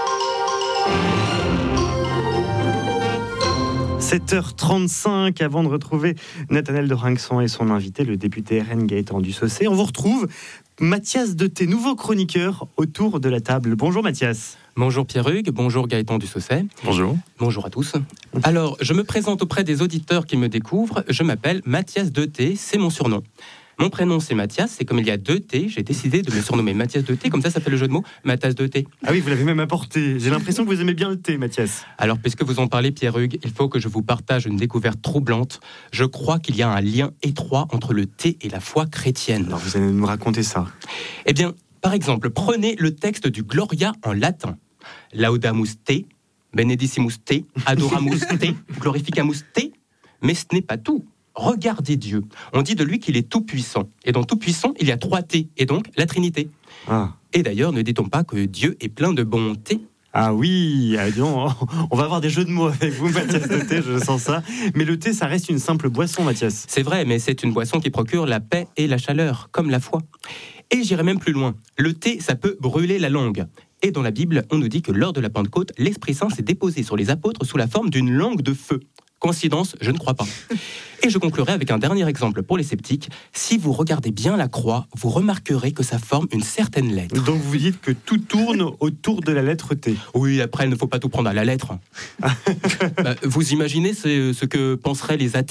7h35, avant de retrouver Nathanaël de Rinxan et son invité, le député RN Gaëtan Dussocé. On vous retrouve Mathias Deté, nouveau chroniqueur autour de la table. Bonjour Mathias.
Bonjour Pierre-Hugues, bonjour Gaëtan Dussocé.
Bonjour.
Bonjour à tous. Alors, je me présente auprès des auditeurs qui me découvrent. Je m'appelle Mathias Deté, c'est mon surnom. Mon prénom c'est Mathias, et comme il y a 2 T, j'ai décidé de me surnommer Mathias Deté, comme ça fait le jeu de mots Mathias Deté.
Ah oui, vous l'avez même apporté. J'ai l'impression que vous aimez bien le thé, Mathias.
Alors, puisque vous en parlez, Pierre-Hugues, il faut que je vous partage une découverte troublante. Je crois qu'il y a un lien étroit entre le thé et la foi chrétienne.
Alors, vous allez nous raconter ça.
Eh bien, par exemple, prenez le texte du Gloria en latin. Laudamus te, benedicimus te, adoramus te, glorificamus te. Mais ce n'est pas tout. Regardez Dieu. On dit de lui qu'il est tout-puissant. Et dans tout-puissant, il y a 3 T, et donc la Trinité.
Ah.
Et d'ailleurs, ne dit-on pas que Dieu est plein de bonté ?
Ah oui, on va avoir des jeux de mots avec vous, Mathias Deté, je sens ça. Mais le thé, ça reste une simple boisson, Mathias.
C'est vrai, mais c'est une boisson qui procure la paix et la chaleur, comme la foi. Et j'irai même plus loin. Le thé, ça peut brûler la langue. Et dans la Bible, on nous dit que lors de la Pentecôte, l'Esprit Saint s'est déposé sur les apôtres sous la forme d'une langue de feu. Coïncidence, je ne crois pas. Et je conclurai avec un dernier exemple pour les sceptiques. Si vous regardez bien la croix, vous remarquerez que ça forme une certaine lettre.
Donc vous dites que tout tourne autour de la lettre T.
Oui, après, il ne faut pas tout prendre à la lettre. Vous imaginez ce que penseraient les athées ?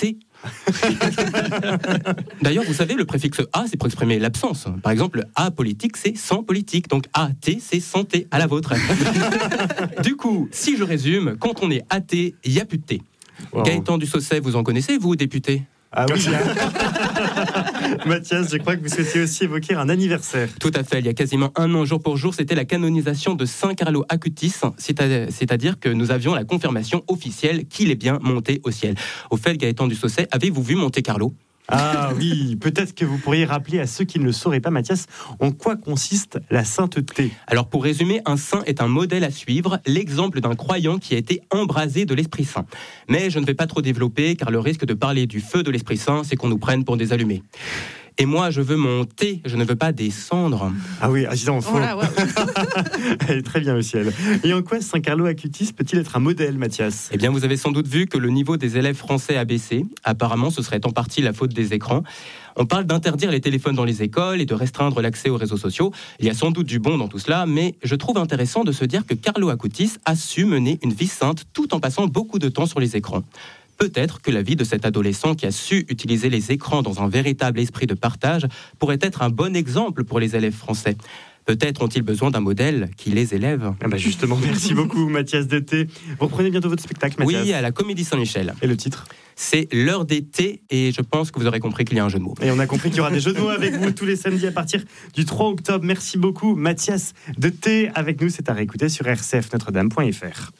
D'ailleurs, vous savez, le préfixe A, c'est pour exprimer l'absence. Par exemple, apolitique, c'est sans politique. Donc athée, c'est santé, à la vôtre. Du coup, si je résume, quand on est athée, il n'y a plus de thé. Wow. Gaëtan Dussocé, vous en connaissez, vous, député ?
Ah oui. Mathias, je crois que vous souhaitiez aussi évoquer un anniversaire.
Tout à fait, il y a quasiment 1 an, jour pour jour, c'était la canonisation de Saint Carlo Acutis, c'est-à-dire que nous avions la confirmation officielle qu'il est bien monté au ciel. Au fait, Gaëtan Dussocé, avez-vous vu Monte Carlo ?
Ah oui, peut-être que vous pourriez rappeler à ceux qui ne le sauraient pas, Mathias, en quoi consiste la sainteté.
Alors pour résumer, un saint est un modèle à suivre, l'exemple d'un croyant qui a été embrasé de l'Esprit Saint. Mais je ne vais pas trop développer, car le risque de parler du feu de l'Esprit Saint, c'est qu'on nous prenne pour des allumés. Et moi, je veux mon thé, je ne veux pas des cendres.
Ah oui, dis-donc, faux. Voilà, ouais. Elle est très bien aussi, elle. Et en quoi Saint Carlo Acutis peut-il être un modèle, Mathias ?
Eh bien, vous avez sans doute vu que le niveau des élèves français a baissé. Apparemment, ce serait en partie la faute des écrans. On parle d'interdire les téléphones dans les écoles et de restreindre l'accès aux réseaux sociaux. Il y a sans doute du bon dans tout cela, mais je trouve intéressant de se dire que Carlo Acutis a su mener une vie sainte tout en passant beaucoup de temps sur les écrans. Peut-être que la vie de cet adolescent qui a su utiliser les écrans dans un véritable esprit de partage pourrait être un bon exemple pour les élèves français. Peut-être ont-ils besoin d'un modèle qui les élève.
Ah bah justement, merci beaucoup Mathias Deté. Vous reprenez bientôt votre spectacle, Mathias ?
Oui, à la Comédie Saint-Michel.
Et le titre ?
C'est l'heure des thés et je pense que vous aurez compris qu'il y a un jeu de mots.
Et on a compris qu'il y aura des jeux de mots avec vous tous les samedis à partir du 3 octobre. Merci beaucoup Mathias Deté avec nous. C'est à réécouter sur rcfnotredame.fr.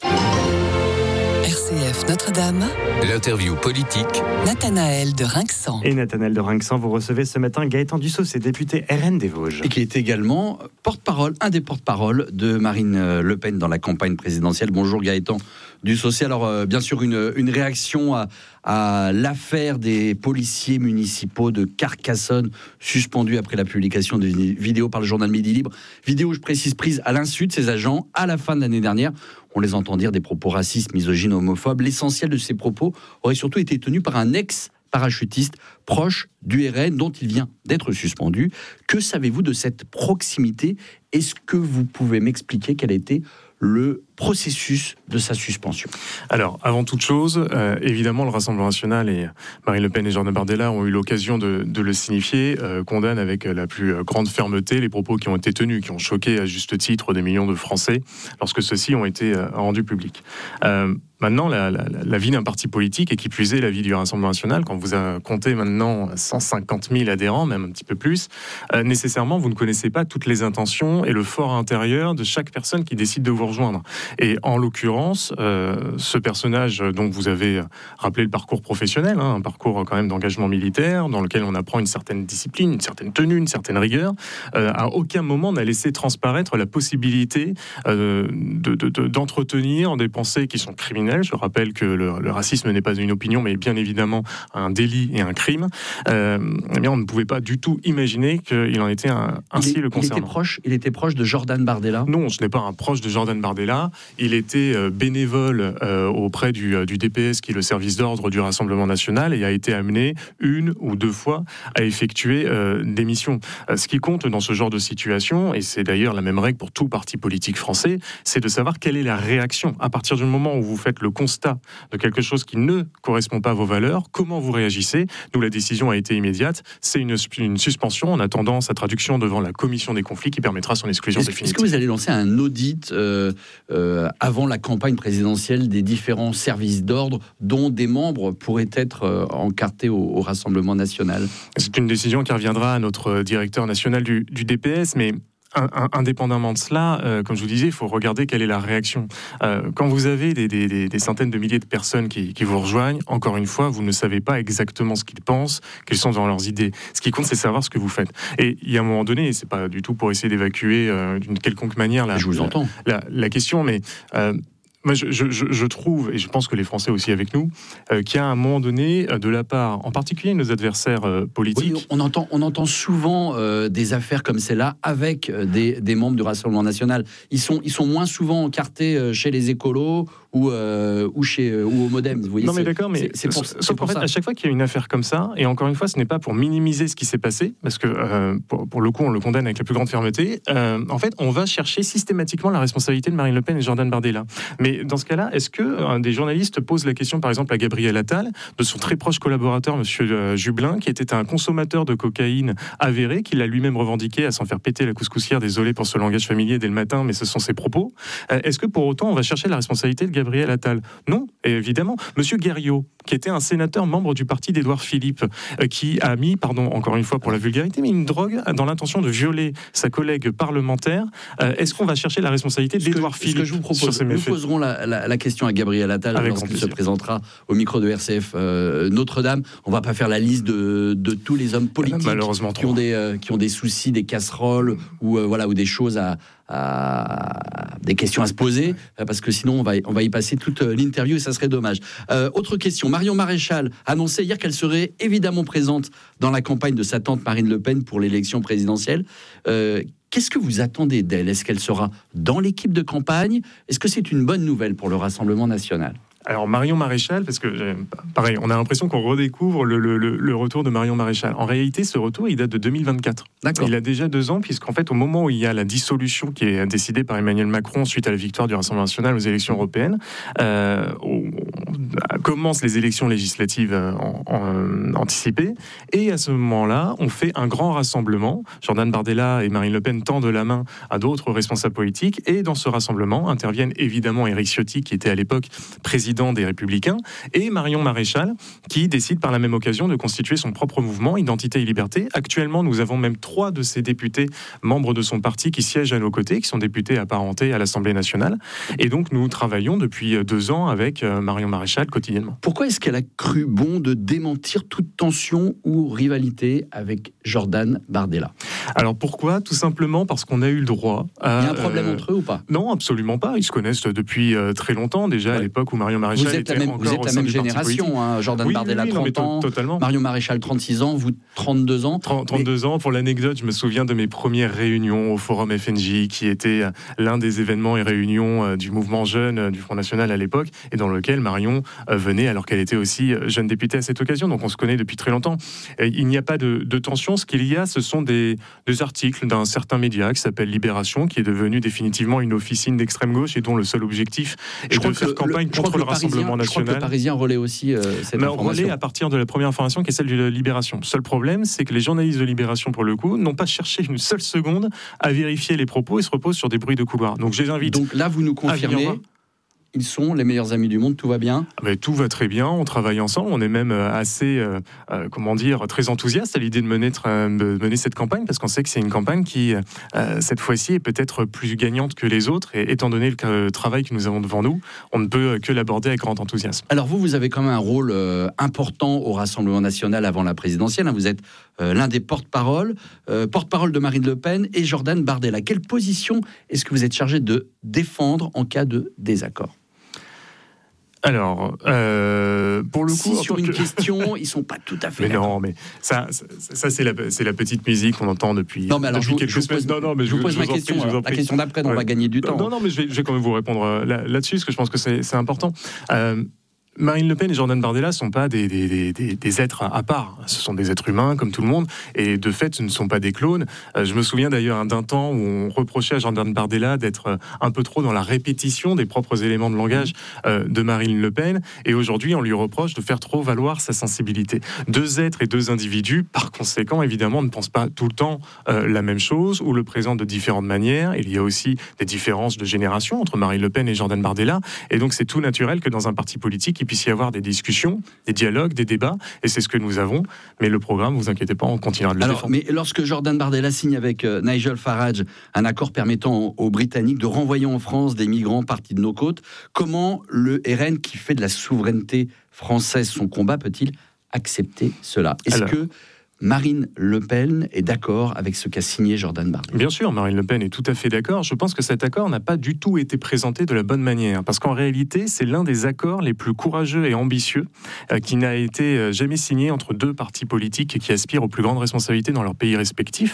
RCF Notre-Dame.
L'interview politique.
Nathanaël de Rinxan.
Et Nathanaël de Rinxan, vous recevez ce matin Gaëtan Dussocé, député RN des Vosges.
Et qui est également porte-parole, un des porte-parole de Marine Le Pen dans la campagne présidentielle. Bonjour Gaëtan Dussocé. Alors bien sûr une réaction à l'affaire des policiers municipaux de Carcassonne suspendus après la publication de vidéos par le journal Midi Libre. Vidéo, je précise, prise à l'insu de ces agents à la fin de l'année dernière. On les entend dire des propos racistes, misogynes, homophobes. L'essentiel de ces propos aurait surtout été tenu par un ex-parachutiste proche du RN dont il vient d'être suspendu. Que savez-vous de cette proximité ? Est-ce que vous pouvez m'expliquer quel a été le processus de sa suspension?
Alors, avant toute chose, évidemment, le Rassemblement national et Marine Le Pen et Jordan Bardella ont eu l'occasion de le signifier, condamnent avec la plus grande fermeté les propos qui ont été tenus, qui ont choqué à juste titre des millions de Français lorsque ceux-ci ont été rendus publics. Maintenant, la vie d'un parti politique, et qui plus est la vie du Rassemblement national, quand vous comptez maintenant 150 000 adhérents, même un petit peu plus, nécessairement, vous ne connaissez pas toutes les intentions et le fort intérieur de chaque personne qui décide de vous rejoindre.
Et en l'occurrence, ce personnage dont vous avez rappelé le parcours professionnel, un parcours quand même d'engagement militaire, dans lequel on apprend une certaine discipline, une certaine tenue, une certaine rigueur, à aucun moment n'a laissé transparaître la possibilité d'entretenir des pensées qui sont criminelles. Je rappelle que le racisme n'est pas une opinion, mais bien évidemment un délit et un crime. Eh bien, on ne pouvait pas du tout imaginer qu'il en était ainsi le concernant.
Il était proche de Jordan Bardella ?
Non, ce n'est pas un proche de Jordan Bardella. Il était bénévole auprès du DPS, qui est le service d'ordre du Rassemblement national, et a été amené une ou deux fois à effectuer des missions. Ce qui compte dans ce genre de situation, et c'est d'ailleurs la même règle pour tout parti politique français, c'est de savoir quelle est la réaction. À partir du moment où vous faites le constat de quelque chose qui ne correspond pas à vos valeurs, comment vous réagissez ? Nous, la décision a été immédiate. C'est une suspension en attendant sa traduction devant la commission des conflits qui permettra son exclusion définitive.
Est-ce que vous allez lancer un audit avant la campagne présidentielle des différents services d'ordre dont des membres pourraient être encartés au Rassemblement national ?
C'est une décision qui reviendra à notre directeur national du DPS, mais indépendamment de cela, comme je vous disais, il faut regarder quelle est la réaction. Quand vous avez des centaines de milliers de personnes qui vous rejoignent, encore une fois, vous ne savez pas exactement ce qu'ils pensent, quelles sont dans leurs idées. Ce qui compte, c'est savoir ce que vous faites. Et il y a un moment donné, et c'est pas du tout pour essayer d'évacuer d'une quelconque manière la question, mais moi, je trouve, et je pense que les Français aussi avec nous, qu'il y a un moment donné, de la part, en particulier nos adversaires politiques...
Oui, on entend souvent des affaires comme celle-là avec des membres du Rassemblement national. Ils sont moins souvent encartés chez les écolos ou au Modem. Vous voyez,
non mais d'accord, mais sauf qu'en fait, à chaque fois qu'il y a une affaire comme ça, et encore une fois, ce n'est pas pour minimiser ce qui s'est passé, parce que pour le coup, on le condamne avec la plus grande fermeté. En fait, on va chercher systématiquement la responsabilité de Marine Le Pen et Jordan Bardella. Mais dans ce cas-là, est-ce que des journalistes posent la question, par exemple, à Gabriel Attal, de son très proche collaborateur, Monsieur Jublin, qui était un consommateur de cocaïne avéré, qu'il a lui-même revendiqué à s'en faire péter la couscoussière, désolé pour ce langage familier dès le matin, mais ce sont ses propos. Est-ce que pour autant, on va chercher la responsabilité de Gabriel Attal ? Non, évidemment. Monsieur Guerriot, qui était un sénateur membre du parti d'Édouard Philippe, qui a mis, pardon, encore une fois pour la vulgarité, mais une drogue dans l'intention de violer sa collègue parlementaire. Est-ce qu'on va chercher la responsabilité d'Édouard Philippe sur ces méfaits ?
Nous poserons la question à Gabriel Attal lorsqu'il se présentera au micro de RCF Notre-Dame. On ne va pas faire la liste de tous les hommes politiques qui ont des soucis, des casseroles ou des choses des questions à se poser, parce que sinon on va y passer toute l'interview et ça serait dommage. Autre question, Marion Maréchal annonçait hier qu'elle serait évidemment présente dans la campagne de sa tante Marine Le Pen pour l'élection présidentielle. Qu'est-ce que vous attendez d'elle ? Est-ce qu'elle sera dans l'équipe de campagne ? Est-ce que c'est une bonne nouvelle pour le Rassemblement national ?
Alors Marion Maréchal, parce que pareil, on a l'impression qu'on redécouvre le retour de Marion Maréchal. En réalité, ce retour, il date de 2024. D'accord. Il a déjà 2 ans, puisqu'en fait, au moment où il y a la dissolution qui est décidée par Emmanuel Macron suite à la victoire du Rassemblement national aux élections européennes, commencent les élections législatives anticipées, et à ce moment-là, on fait un grand rassemblement. Jordan Bardella et Marine Le Pen tendent la main à d'autres responsables politiques, et dans ce rassemblement interviennent évidemment Éric Ciotti, qui était à l'époque président des Républicains, et Marion Maréchal, qui décide par la même occasion de constituer son propre mouvement, Identité et Liberté. Actuellement, nous avons même 3 de ces députés membres de son parti qui siègent à nos côtés, qui sont députés apparentés à l'Assemblée nationale. Et donc, nous travaillons depuis 2 ans avec Marion Maréchal quotidiennement.
Pourquoi est-ce qu'elle a cru bon de démentir toute tension ou rivalité avec Jordan Bardella ?
Alors pourquoi ? Tout simplement parce qu'on a eu le droit à...
Il y a un problème entre eux ou pas ?
Non, absolument pas. Ils se connaissent depuis très longtemps, déjà à l'époque où Marion Maréchal
vous êtes la même génération, hein, Jordan Bardella 30 ans, totalement. Marion Maréchal 36 ans, vous 32 ans.
32 ans. Pour l'anecdote, je me souviens de mes premières réunions au Forum FNJ, qui était l'un des événements et réunions du mouvement jeune du Front National à l'époque, et dans lequel Marion venait alors qu'elle était aussi jeune députée à cette occasion. Donc on se connaît depuis très longtemps. Il n'y a pas de tension. Ce qu'il y a, ce sont des articles d'un certain média qui s'appelle Libération, qui est devenu définitivement une officine d'extrême gauche et dont le seul objectif est de faire campagne contre le Rassemblement national.
Je crois que le Parisien relaie aussi cette information.
Relaie à partir de la première information qui est celle de Libération. Le seul problème, c'est que les journalistes de Libération, pour le coup, n'ont pas cherché une seule seconde à vérifier les propos et se reposent sur des bruits de couloir. Donc je les invite.
Donc là, vous nous confirmez ils sont les meilleurs amis du monde, tout va bien ?
Tout va très bien, on travaille ensemble, on est même assez, très enthousiaste à l'idée de mener cette campagne, parce qu'on sait que c'est une campagne qui, cette fois-ci, est peut-être plus gagnante que les autres, et étant donné le travail que nous avons devant nous, on ne peut que l'aborder avec grand enthousiasme.
Alors vous avez quand même un rôle important au Rassemblement national avant la présidentielle, hein. Vous êtes l'un des porte-parole de Marine Le Pen et Jordan Bardella. Quelle position est-ce que vous êtes chargé de défendre en cas de désaccord ?
Alors, pour le coup,
sur une question, ils sont pas tout à fait.
Mais d'accord. Non, mais ça c'est la petite musique qu'on entend depuis.
Non, mais alors
depuis quelques semaines.
Je vous pose ma question. La question d'après, on va gagner du temps.
Non, mais je vais quand même vous répondre là-dessus, parce que je pense que c'est important. Marine Le Pen et Jordan Bardella ne sont pas des êtres à part. Ce sont des êtres humains, comme tout le monde, et de fait, ce ne sont pas des clones. Je me souviens d'ailleurs d'un temps où on reprochait à Jordan Bardella d'être un peu trop dans la répétition des propres éléments de langage de Marine Le Pen, et aujourd'hui, on lui reproche de faire trop valoir sa sensibilité. Deux êtres et deux individus, par conséquent, évidemment, ne pensent pas tout le temps la même chose, ou le présentent de différentes manières. Il y a aussi des différences de génération entre Marine Le Pen et Jordan Bardella, et donc c'est tout naturel que dans un parti politique, il puisse y avoir des discussions, des dialogues, des débats, et c'est ce que nous avons. Mais le programme, vous inquiétez pas, on continuera de le défendre.
Mais lorsque Jordan Bardella signe avec Nigel Farage un accord permettant aux Britanniques de renvoyer en France des migrants partis de nos côtes, comment le RN, qui fait de la souveraineté française son combat, peut-il accepter cela ? Est-ce que Marine Le Pen est d'accord avec ce qu'a signé Jordan Bardella ?
Bien sûr, Marine Le Pen est tout à fait d'accord. Je pense que cet accord n'a pas du tout été présenté de la bonne manière, parce qu'en réalité, c'est l'un des accords les plus courageux et ambitieux qui n'a été jamais signé entre deux partis politiques qui aspirent aux plus grandes responsabilités dans leurs pays respectifs,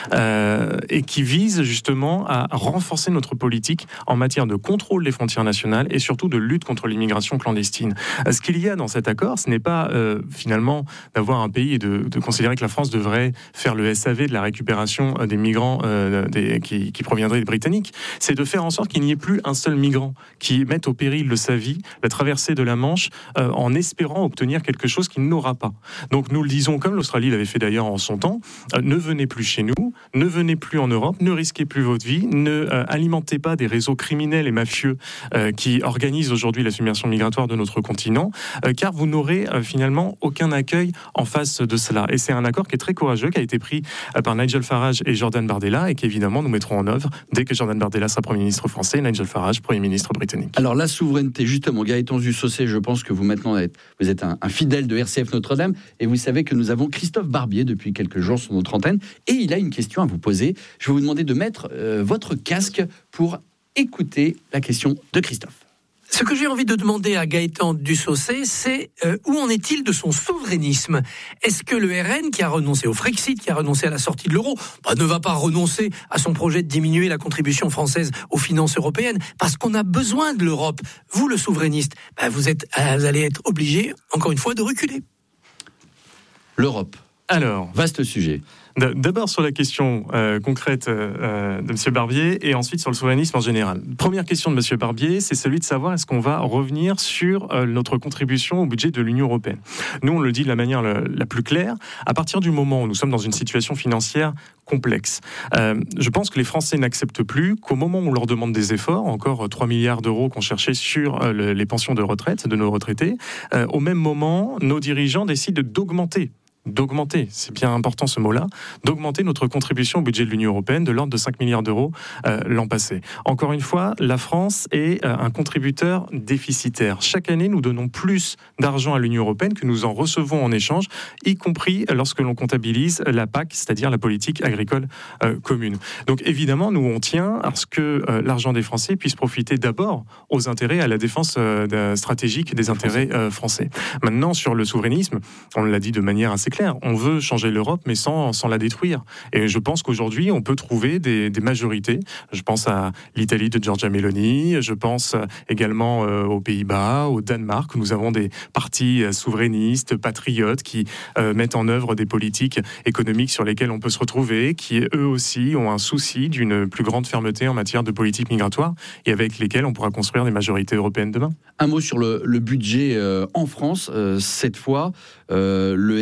et qui vise justement à renforcer notre politique en matière de contrôle des frontières nationales et surtout de lutte contre l'immigration clandestine. Ce qu'il y a dans cet accord, ce n'est pas finalement d'avoir un pays et de considérer que la France devrait faire le SAV de la récupération des migrants qui proviendraient des Britanniques. C'est de faire en sorte qu'il n'y ait plus un seul migrant qui mette au péril de sa vie la traversée de la Manche en espérant obtenir quelque chose qu'il n'aura pas. Donc nous le disons, comme l'Australie l'avait fait d'ailleurs en son temps, ne venez plus chez nous, ne venez plus en Europe, ne risquez plus votre vie, ne alimentez pas des réseaux criminels et mafieux qui organisent aujourd'hui la submersion migratoire de notre continent, car vous n'aurez finalement aucun accueil en face de cela. Et c'est un accord qui est très courageux, qui a été pris par Nigel Farage et Jordan Bardella, et qu'évidemment nous mettrons en œuvre dès que Jordan Bardella sera Premier ministre français et Nigel Farage Premier ministre britannique.
Alors la souveraineté, justement, Gaëtan Dussaucé, je pense que vous maintenant vous êtes un fidèle de RCF Notre-Dame, et vous savez que nous avons Christophe Barbier depuis quelques jours sur notre antenne, et il a une question à vous poser. Je vais vous demander de mettre votre casque pour écouter la question de Christophe.
Ce que j'ai envie de demander à Gaëtan Dussaucé, c'est où en est-il de son souverainisme ? Est-ce que le RN, qui a renoncé au Frexit, qui a renoncé à la sortie de l'euro, ne va pas renoncer à son projet de diminuer la contribution française aux finances européennes ? Parce qu'on a besoin de l'Europe. Vous, le souverainiste, vous allez être obligé, encore une fois, de reculer.
L'Europe.
Alors,
vaste sujet.
D'abord sur la question concrète de M. Barbier, et ensuite sur le souverainisme en général. Première question de M. Barbier, c'est celui de savoir est-ce qu'on va revenir sur notre contribution au budget de l'Union européenne. Nous, on le dit de la manière la plus claire, à partir du moment où nous sommes dans une situation financière complexe. Je pense que les Français n'acceptent plus qu'au moment où on leur demande des efforts, encore 3 milliards d'euros qu'on cherchait sur les pensions de retraite de nos retraités, au même moment, nos dirigeants décident d'augmenter, c'est bien important ce mot-là, d'augmenter notre contribution au budget de l'Union européenne de l'ordre de 5 milliards d'euros l'an passé. Encore une fois, la France est un contributeur déficitaire. Chaque année, nous donnons plus d'argent à l'Union européenne que nous en recevons en échange, y compris lorsque l'on comptabilise la PAC, c'est-à-dire la politique agricole commune. Donc évidemment, nous on tient à ce que l'argent des Français puisse profiter d'abord aux intérêts, à la défense stratégique des intérêts français. Maintenant, sur le souverainisme, on l'a dit de manière assez clair, on veut changer l'Europe, mais sans la détruire. Et je pense qu'aujourd'hui, on peut trouver des majorités. Je pense à l'Italie de Giorgia Meloni, je pense également aux Pays-Bas, au Danemark, où nous avons des partis souverainistes, patriotes, qui mettent en œuvre des politiques économiques sur lesquelles on peut se retrouver, qui eux aussi ont un souci d'une plus grande fermeté en matière de politique migratoire, et avec lesquelles on pourra construire des majorités européennes demain.
Un mot sur le budget en France. Cette fois, le RN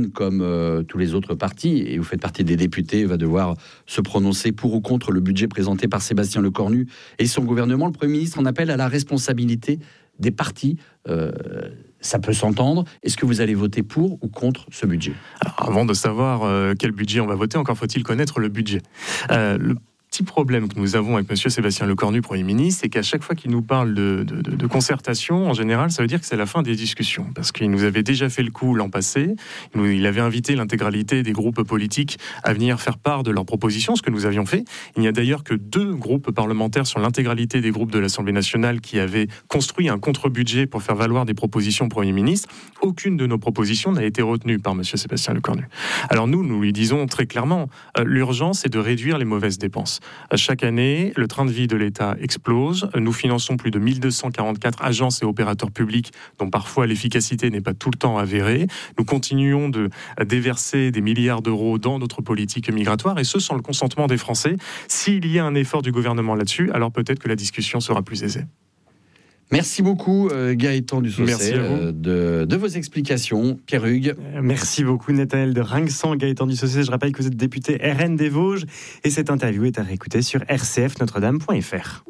RN, comme tous les autres partis, et vous faites partie des députés, va devoir se prononcer pour ou contre le budget présenté par Sébastien Lecornu et son gouvernement. Le Premier ministre en appelle à la responsabilité des partis. Ça peut s'entendre. Est-ce que vous allez voter pour ou contre ce budget ?
Alors, avant de savoir quel budget on va voter, encore faut-il connaître le budget. Le petit problème que nous avons avec monsieur Sébastien Lecornu, Premier ministre, c'est qu'à chaque fois qu'il nous parle de concertation, en général, ça veut dire que c'est la fin des discussions. Parce qu'il nous avait déjà fait le coup l'an passé. Il avait invité l'intégralité des groupes politiques à venir faire part de leurs propositions, ce que nous avions fait. Il n'y a d'ailleurs que 2 groupes parlementaires sur l'intégralité des groupes de l'Assemblée nationale qui avaient construit un contre-budget pour faire valoir des propositions au Premier ministre. Aucune de nos propositions n'a été retenue par monsieur Sébastien Lecornu. Alors nous lui disons très clairement, l'urgence est de réduire les mauvaises dépenses. Chaque année, le train de vie de l'État explose. Nous finançons plus de 1244 agences et opérateurs publics dont parfois l'efficacité n'est pas tout le temps avérée. Nous continuons de déverser des milliards d'euros dans notre politique migratoire et ce sans le consentement des Français. S'il y a un effort du gouvernement là-dessus, alors peut-être que la discussion sera plus aisée.
Merci beaucoup Gaëtan Dussaucet de vos explications. Pierre Hugues.
Merci beaucoup Nathanaël de Ringsan. Gaëtan Dussaucet, je rappelle que vous êtes député RN des Vosges et cette interview est à réécouter sur rcfnotredame.fr.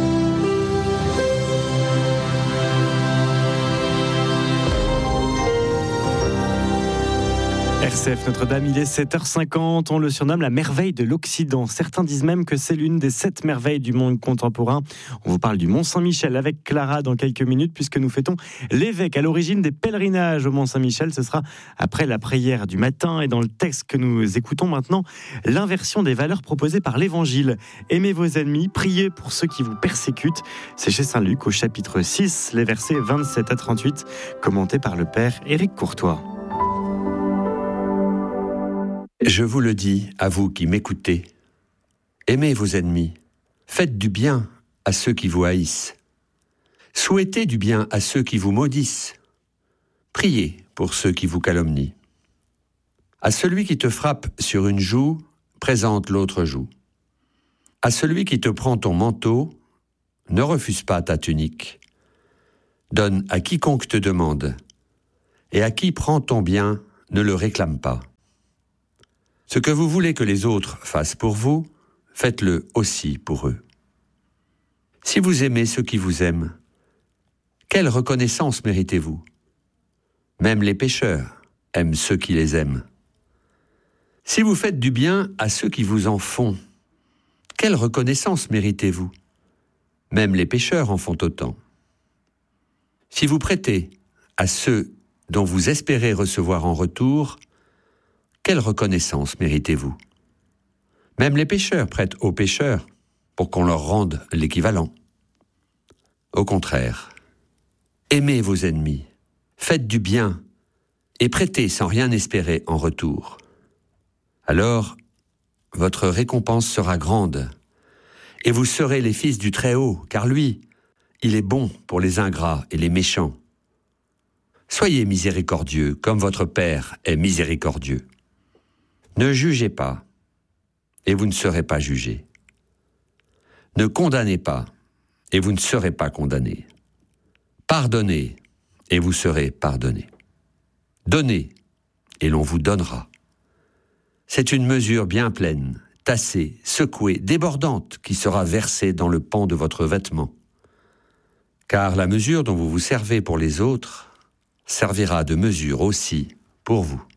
RCF Notre-Dame, il est 7h50, on le surnomme la merveille de l'Occident. Certains disent même que c'est l'une des 7 merveilles du monde contemporain. On vous parle du Mont-Saint-Michel avec Clara dans quelques minutes puisque nous fêtons l'évêque à l'origine des pèlerinages au Mont-Saint-Michel. Ce sera après la prière du matin et dans le texte que nous écoutons maintenant, l'inversion des valeurs proposées par l'Évangile. Aimez vos ennemis, priez pour ceux qui vous persécutent. C'est chez Saint-Luc au chapitre 6, les versets 27 à 38, commentés par le Père Éric Courtois.
Je vous le dis, à vous qui m'écoutez, aimez vos ennemis, faites du bien à ceux qui vous haïssent, souhaitez du bien à ceux qui vous maudissent, priez pour ceux qui vous calomnient. À celui qui te frappe sur une joue, présente l'autre joue. À celui qui te prend ton manteau, ne refuse pas ta tunique. Donne à quiconque te demande, et à qui prend ton bien, ne le réclame pas. Ce que vous voulez que les autres fassent pour vous, faites-le aussi pour eux. Si vous aimez ceux qui vous aiment, quelle reconnaissance méritez-vous ? Même les pécheurs aiment ceux qui les aiment. Si vous faites du bien à ceux qui vous en font, quelle reconnaissance méritez-vous ? Même les pécheurs en font autant. Si vous prêtez à ceux dont vous espérez recevoir en retour, quelle reconnaissance méritez-vous ? Même les pécheurs prêtent aux pécheurs pour qu'on leur rende l'équivalent. Au contraire, aimez vos ennemis, faites du bien et prêtez sans rien espérer en retour. Alors, votre récompense sera grande et vous serez les fils du Très-Haut, car lui, il est bon pour les ingrats et les méchants. Soyez miséricordieux comme votre Père est miséricordieux. Ne jugez pas, et vous ne serez pas jugés. Ne condamnez pas, et vous ne serez pas condamnés. Pardonnez, et vous serez pardonnés. Donnez, et l'on vous donnera. C'est une mesure bien pleine, tassée, secouée, débordante, qui sera versée dans le pan de votre vêtement. Car la mesure dont vous vous servez pour les autres servira de mesure aussi pour vous.